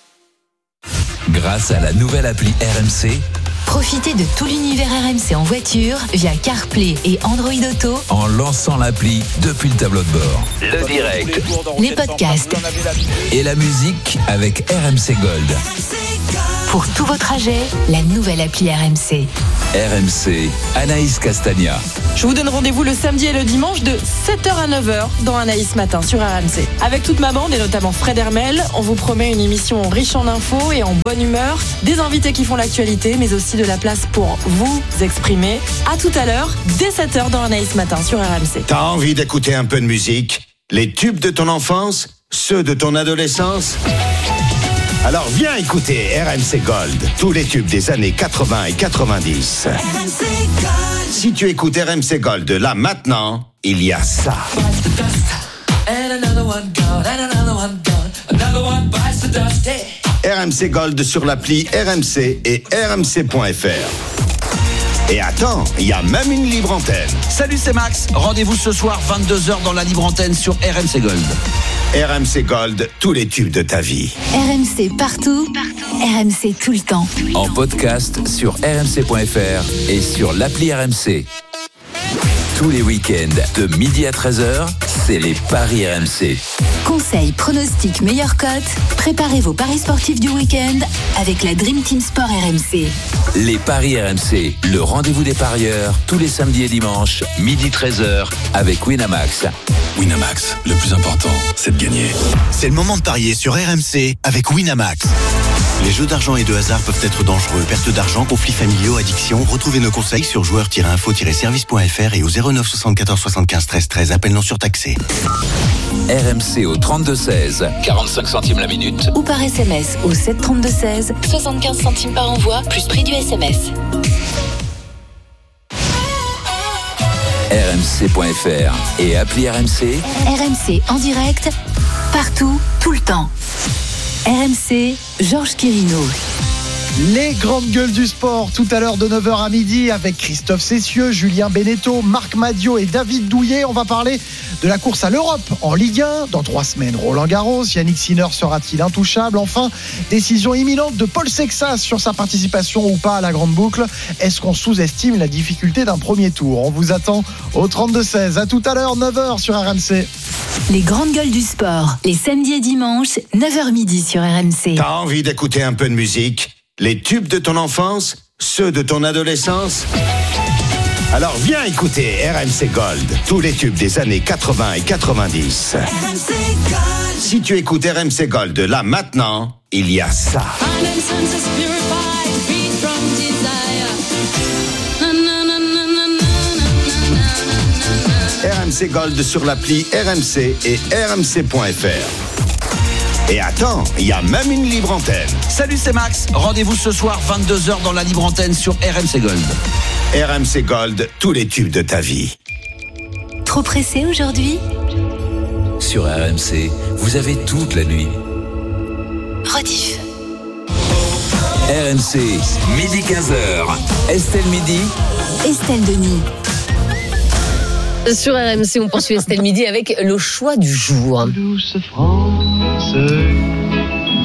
Grâce à la nouvelle appli R M C,
Profitez de tout l'univers R M C en voiture via CarPlay et Android Auto,
en lançant l'appli depuis le tableau de bord. Le direct
les podcasts.
et la musique avec R M C Gold.
Pour tous vos trajets, la nouvelle appli R M C.
R M C, Anaïs Castagna.
Je vous donne rendez-vous le samedi et le dimanche de sept heures à neuf heures dans Anaïs Matin sur R M C. Avec toute ma bande et notamment Fred Hermel, on vous promet une émission riche en infos et en bonne humeur, des invités qui font l'actualité, mais aussi de la place pour vous exprimer. À tout à l'heure, dès sept heures dans Anaïs Matin sur R M C.
T'as envie d'écouter un peu de musique? Les tubes de ton enfance? Ceux de ton adolescence? Alors viens écouter R M C Gold, tous les tubes des années quatre-vingts et quatre-vingt-dix. Si tu écoutes R M C Gold là maintenant, il y a ça. R M C Gold sur l'appli R M C et R M C point F R. Et attends, il y a même une libre antenne.
Salut, c'est Max. Rendez-vous ce soir vingt-deux heures dans la libre antenne sur R M C Gold.
R M C Gold, tous les tubes de ta vie.
R M C partout, R M C tout le temps.
En podcast sur R M C point F R et sur l'appli R M C. Tous les week-ends, de midi à treize heures, c'est les paris R M C.
Conseils, pronostics, meilleures cotes. Préparez vos paris sportifs du week-end avec la Dream Team Sport R M C.
Les paris R M C, le rendez-vous des parieurs, tous les samedis et dimanches, midi treize heures, avec Winamax.
Winamax, le plus important, c'est de gagner. C'est le moment de parier sur R M C avec Winamax. Les jeux d'argent et de hasard peuvent être dangereux. Perte d'argent, conflits familiaux, addiction. Retrouvez nos conseils sur joueurs tiret info tiret service point F R et au zéro neuf soixante-quatorze soixante-quinze treize treize. Appel non surtaxé.
R M C au trente-deux seize, quarante-cinq centimes la minute.
Ou par S M S au sept trente-deux seize, soixante-quinze centimes par envoi, plus prix du S M S.
R M C point F R et appli R M C.
R M C en direct, partout, tout le temps. R M C, Georges Quirino.
Les grandes gueules du sport, tout à l'heure de neuf heures à midi avec Christophe Cessieux, Julien Beneteau, Marc Madiot et David Douillet. On va parler de la course à l'Europe en Ligue un. Dans trois semaines, Roland Garros. Yannick Sinner sera-t-il intouchable? Enfin, décision imminente de Paul Sexas sur sa participation ou pas à la grande boucle. Est-ce qu'on sous-estime la difficulté d'un premier tour? On vous attend au trente-deux seize. À tout à l'heure, neuf heures sur R M C.
Les grandes gueules du sport, les samedis et dimanches, neuf heures midi sur R M C.
T'as envie d'écouter un peu de musique? Les tubes de ton enfance? Ceux de ton adolescence? Alors viens écouter R M C Gold, tous les tubes des années quatre-vingts et quatre-vingt-dix. Si tu écoutes R M C Gold là maintenant, il y a ça. R M C Gold sur l'appli R M C et R M C point F R. Et attends, il y a même une libre antenne.
Salut, c'est Max. Rendez-vous ce soir vingt-deux heures dans la libre antenne sur R M C Gold.
R M C Gold, tous les tubes de ta vie.
Trop pressé aujourd'hui?
Sur R M C, vous avez toute la nuit.
Rediff.
R M C, midi quinze heures. Estelle Midi.
Estelle Denis.
Sur R M C, on poursuit Estelle Midi avec le choix du jour.
Douce France,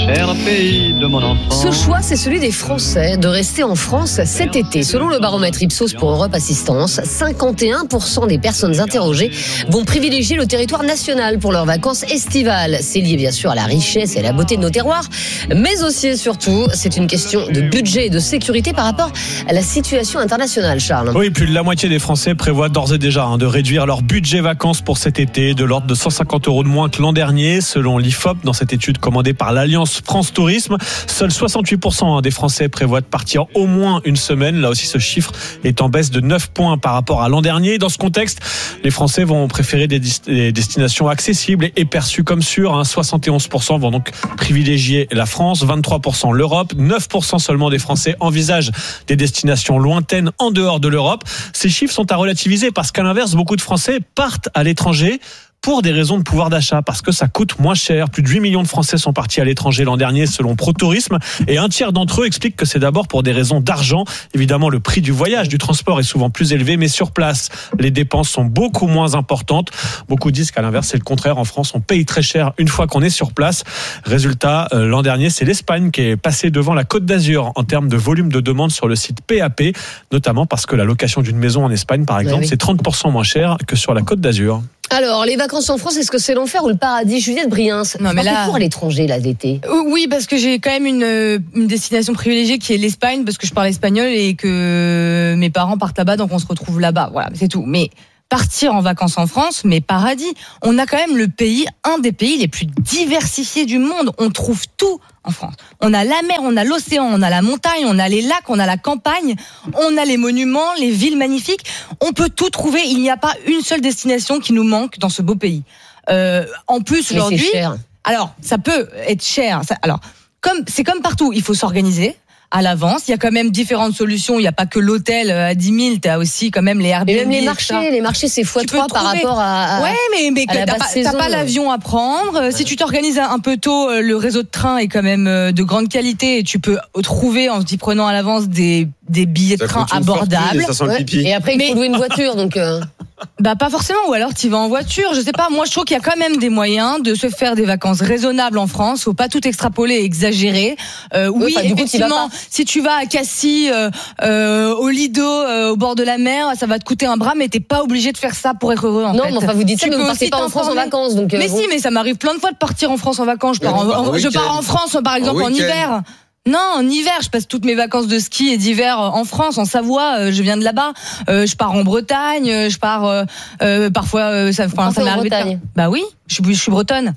cher pays de mon enfance.
Ce choix, c'est celui des Français de rester en France cet été. Selon le baromètre Ipsos pour Europe Assistance, cinquante et un pour cent des personnes interrogées vont privilégier le territoire national pour leurs vacances estivales. C'est lié bien sûr à la richesse et à la beauté de nos terroirs, mais aussi et surtout, c'est une question de budget et de sécurité par rapport à la situation internationale, Charles.
Oui, plus de la moitié des Français prévoient d'ores et déjà hein, de réduire leur budget vacances pour cet été, de l'ordre de cent cinquante euros de moins que l'an dernier, selon l'I F O P, dans cette étude commandée par l'Alliance France Tourisme. Seuls soixante-huit pour cent des Français prévoient de partir au moins une semaine. Là aussi, ce chiffre est en baisse de neuf points par rapport à l'an dernier. Dans ce contexte, les Français vont préférer des, des destinations accessibles et perçues comme sûres. Hein. soixante et onze pour cent vont donc privilégier la France, vingt-trois pour cent l'Europe, neuf pour cent seulement des Français envisagent des destinations lointaines en dehors de l'Europe. Ces chiffres sont à relativiser parce qu'à l'inverse, beaucoup de Français partent à l'étranger pour des raisons de pouvoir d'achat, parce que ça coûte moins cher. Plus de huit millions de Français sont partis à l'étranger l'an dernier selon ProTourisme, et un tiers d'entre eux expliquent que c'est d'abord pour des raisons d'argent. Évidemment, le prix du voyage, du transport est souvent plus élevé, mais sur place, les dépenses sont beaucoup moins importantes. Beaucoup disent qu'à l'inverse, c'est le contraire. En France, on paye très cher une fois qu'on est sur place. Résultat, euh, l'an dernier, c'est l'Espagne qui est passée devant la Côte d'Azur en termes de volume de demande sur le site P A P, notamment parce que la location d'une maison en Espagne, par exemple,
oui, oui.
c'est trente pour cent moins cher que sur la Côte d'Azur.
Alors, les vacances en France, est-ce que c'est l'enfer ou le paradis? Juliette Briens,
Non, mais là,
pour à l'étranger, là, d'été.
Oui, parce que j'ai quand même une, une destination privilégiée qui est l'Espagne, parce que je parle espagnol et que mes parents partent là-bas, donc on se retrouve là-bas. Voilà, c'est tout. Mais partir en vacances en France, mais paradis. On a quand même le pays, un des pays les plus diversifiés du monde. On trouve tout en France. On a la mer, on a l'océan, on a la montagne, on a les lacs, on a la campagne, on a les monuments, les villes magnifiques. On peut tout trouver. Il n'y a pas une seule destination qui nous manque dans ce beau pays. Euh, en plus,
Mais
aujourd'hui,
c'est cher.
alors ça peut être cher. Ça, alors, comme c'est comme partout, il faut s'organiser à l'avance. Il y a quand même différentes solutions. Il n'y a pas que l'hôtel à dix mille. Tu as aussi quand même les Airbnb.
Et même les marchés. Les marchés, c'est fois trois par rapport à, à
ouais, mais, mais
à la
t'as
basse
pas,
saison.
t'as pas l'avion à prendre. Ouais. Si tu t'organises un peu tôt, le réseau de train est quand même de grande qualité et tu peux trouver, en t'y prenant à l'avance, des, des billets de train abordables.
Et, ça sent le pipi. Ouais. Et après, il faut mais, louer une voiture, donc... Euh...
Bah pas forcément, ou alors tu vas en voiture, je sais pas. Moi je trouve qu'il y a quand même des moyens de se faire des vacances raisonnables en France. Faut pas tout extrapoler et exagérer. Euh, oui, oui enfin, effectivement, coup, si tu vas à Cassis, euh, euh, au Lido, euh, au bord de la mer, ça va te coûter un bras, mais t'es pas obligé de faire ça pour être heureux. En
non,
fait.
mais enfin vous dites ça,
tu
mais vous partez pas en France en vacances, donc. Euh,
mais
vous...
si, mais ça m'arrive plein de fois de partir en France en vacances. Je pars, en, en, je pars en France, par exemple, en hiver. Non, en hiver, je passe toutes mes vacances de ski et d'hiver en France, en Savoie. Je viens de là-bas. Euh, je pars en Bretagne. Je pars euh, euh, parfois. Euh, ça, enfin, ça m'est arrivé. De... Bah oui, je suis, je suis bretonne.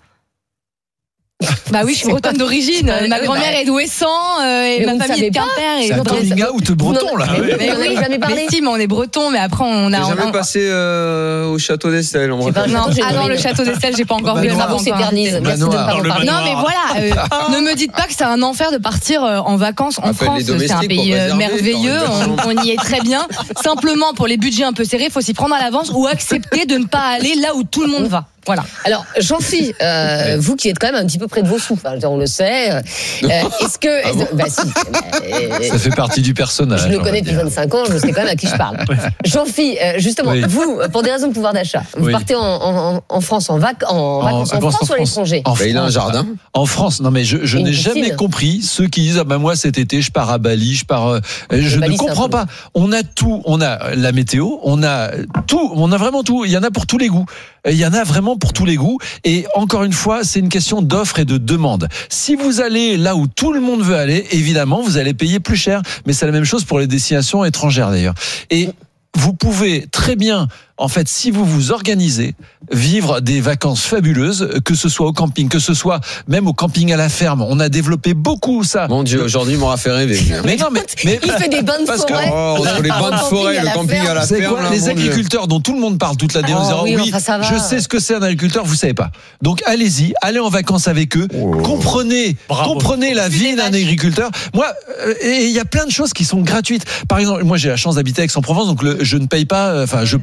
Bah oui, je suis bretonne d'origine. Ma grand-mère est d'Ouessant euh, et ma famille est de Quimper.
C'est un coming out breton là.
Mais, mais, mais oui, jamais parlé.
Mais si, mais on est breton, mais après on a.
J'ai jamais
on...
passé euh, au château d'Estelle. En
non, ah non, le château d'Estelle, j'ai pas encore vu.
Ça s'éternise. Merci de ne pas en parler.
Non, mais voilà, euh, ne me dites pas que c'est un enfer de partir en vacances en France. C'est un pays merveilleux. On y est très bien. Simplement, pour les budgets un peu serrés, il faut s'y prendre à l'avance ou accepter de ne pas aller là où tout le monde va. Voilà.
Alors, Jean-Phi, euh, vous qui êtes quand même un petit peu près de vos sous, enfin, on le sait, euh, est-ce que... Ah bon bah, si,
euh, ça fait partie du personnage.
Je le connais depuis vingt-cinq ans, je sais quand même à qui je parle. Jean-Phi, euh, justement, oui. vous, pour des raisons de pouvoir d'achat, vous oui. partez en, en, en France en, vac- en, en vacances en, en France, France ou à l'étranger
en bah, Il a un jardin. En France, non mais je, je n'ai piscine. jamais compris ceux qui disent ah ben moi cet été je pars à Bali, je pars... Euh, je Bali, ne comprends pas. On a tout, on a la météo, on a tout, on a vraiment tout. Il y en a pour tous les goûts. Il y en a vraiment pour tous les goûts. Et encore une fois, c'est une question d'offre et de demande. Si vous allez là où tout le monde veut aller, évidemment, vous allez payer plus cher. Mais c'est la même chose pour les destinations étrangères d'ailleurs. Et vous pouvez très bien, en fait, si vous vous organisez, vivre des vacances fabuleuses, que ce soit au camping, que ce soit même au camping à la ferme. On a développé beaucoup ça. Mon Dieu, aujourd'hui, il m'aura fait rêver.
Mais non, mais, mais il fait des bains de
parce
forêt.
Que, oh, entre les bains de forêt, le camping à la ferme. Quoi, les agriculteurs dont tout le monde parle toute la défense,
oh, oui,
oui
enfin,
je sais ce que c'est un agriculteur, vous savez pas. Donc allez-y, allez en vacances avec eux, oh. comprenez, Bravo. comprenez la vie d'un agriculteur. Moi, et il y a plein de choses qui sont gratuites. Par exemple, moi j'ai la chance d'habiter à Aix-en-Provence, donc le, je ne paye pas, enfin je paye ma maison.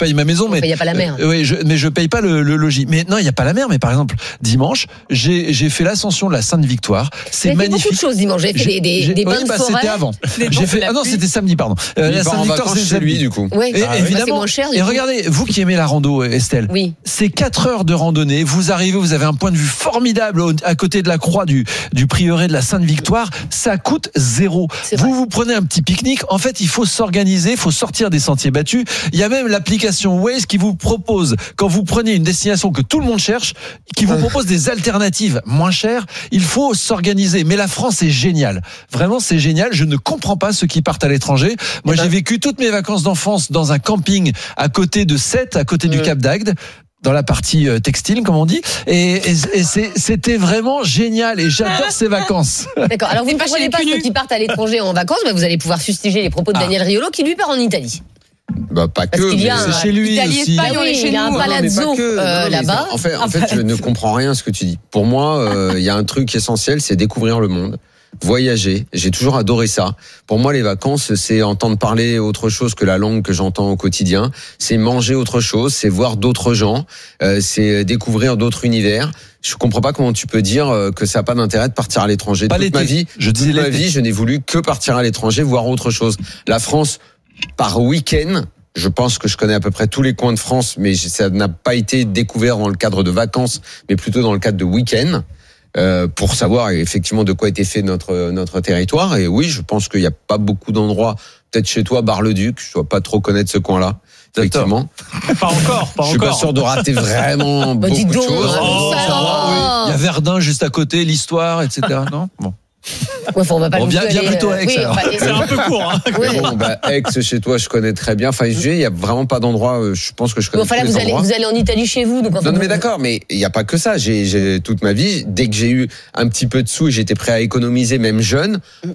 raison, mais
il n'y a pas la mer.
Euh, oui, je, mais je paye pas le, le logis. Mais non, il y a pas la mer. Mais par exemple, dimanche, j'ai j'ai fait l'ascension de la Sainte-Victoire. C'est
J'ai fait
magnifique.
beaucoup de choses dimanche. J'ai fait des, des,
J'ai-
des bains
oui,
de
bah,
forêt.
c'était avant.
Des
J'ai
bains
fait
de la
ah non,
pluie.
c'était samedi, pardon. Euh,
Il
la
part en
Sainte-Victoire,
vacances
c'est
chez lui,
samedi.
du coup.
Oui.
Et
Ah ouais.
évidemment.
Bah, c'est moins cher, du
et
coup.
regardez, vous qui aimez la rando, Estelle.
Oui.
C'est quatre heures de randonnée. Vous arrivez, vous avez un point de vue formidable au- à côté de la croix du, du prieuré de la Sainte-Victoire. Ça coûte zéro. Vous vous prenez un petit pique-nique. En fait, il faut s'organiser, il faut sortir des sentiers battus. Il y a même l'application Waze qui vous propose, quand vous prenez une destination que tout le monde cherche, qui vous propose des alternatives moins chères. Il faut s'organiser. Mais la France est géniale. Vraiment, c'est génial. Je ne comprends pas ceux qui partent à l'étranger. Moi, j'ai vécu toutes mes vacances d'enfance dans un camping à côté de Sète, à côté du Cap d'Agde, dans la partie euh, textile, comme on dit. Et, et, et c'est- c'était vraiment génial. Et j'adore ces vacances.
D'accord. Alors vous ne comprenez pas ceux qui partent à l'étranger en vacances, mais vous allez pouvoir fustiger les propos de Daniel Riolo qui lui part en Italie.
Bah, pas
Parce
que.
qu'il y a
mais-
un-
C'est chez lui
Italie,
aussi.
Espagne, on est chez il y a un nous.
Non, mais pas
palazzo
que.
euh,
Non, mais
là-bas.
ça- En fait, en fait, je ne comprends rien à ce que tu dis. Pour moi, euh, il y a un truc essentiel, c'est découvrir le monde. Voyager, j'ai toujours adoré ça. Pour moi, les vacances, c'est entendre parler autre chose que la langue que j'entends au quotidien. C'est manger autre chose, c'est voir d'autres gens, euh, c'est découvrir d'autres univers. Je comprends pas comment tu peux dire euh, que ça n'a pas d'intérêt de partir à l'étranger.
Pas
Toute
l'été.
ma vie,
Je disais
toute ma
l'été.
vie, je n'ai voulu que partir à l'étranger, voir autre chose. La France, par week-end. Je pense que je connais à peu près tous les coins de France, mais ça n'a pas été découvert dans le cadre de vacances, mais plutôt dans le cadre de week-end. Euh, pour savoir effectivement de quoi était fait notre notre territoire. Et oui, je pense qu'il n'y a pas beaucoup d'endroits, peut-être chez toi, Bar-le-Duc, je ne dois pas trop connaître ce coin-là, effectivement.
Pas encore, pas
Je suis
encore.
pas sûr de rater vraiment
Bah,
beaucoup
dis
de
donc,
choses.
oh, ça va.
Il y a Verdun juste à côté, l'histoire, et cetera. Non bon.
Ouais, enfin, on va pas
Bon,
non
viens-
plus
viens
aller,
plutôt à
euh,
Aix,
oui,
alors.
on va-
C'est un peu court. Hein.
Ouais.
Bon, bah, Aix, chez toi, je connais très bien. Enfin, je dis, il y a vraiment pas d'endroit, euh, je pense que je
Mais
connais
enfin
tous
là,
les
vous allez,
endroits.
vous allez en Italie chez vous, donc enfin,
Non, non, mais
vous-
d'accord, mais il n'y a pas que ça. J'ai, j'ai toute ma vie, dès que j'ai eu un petit peu de sous et j'étais prêt à économiser, même jeune,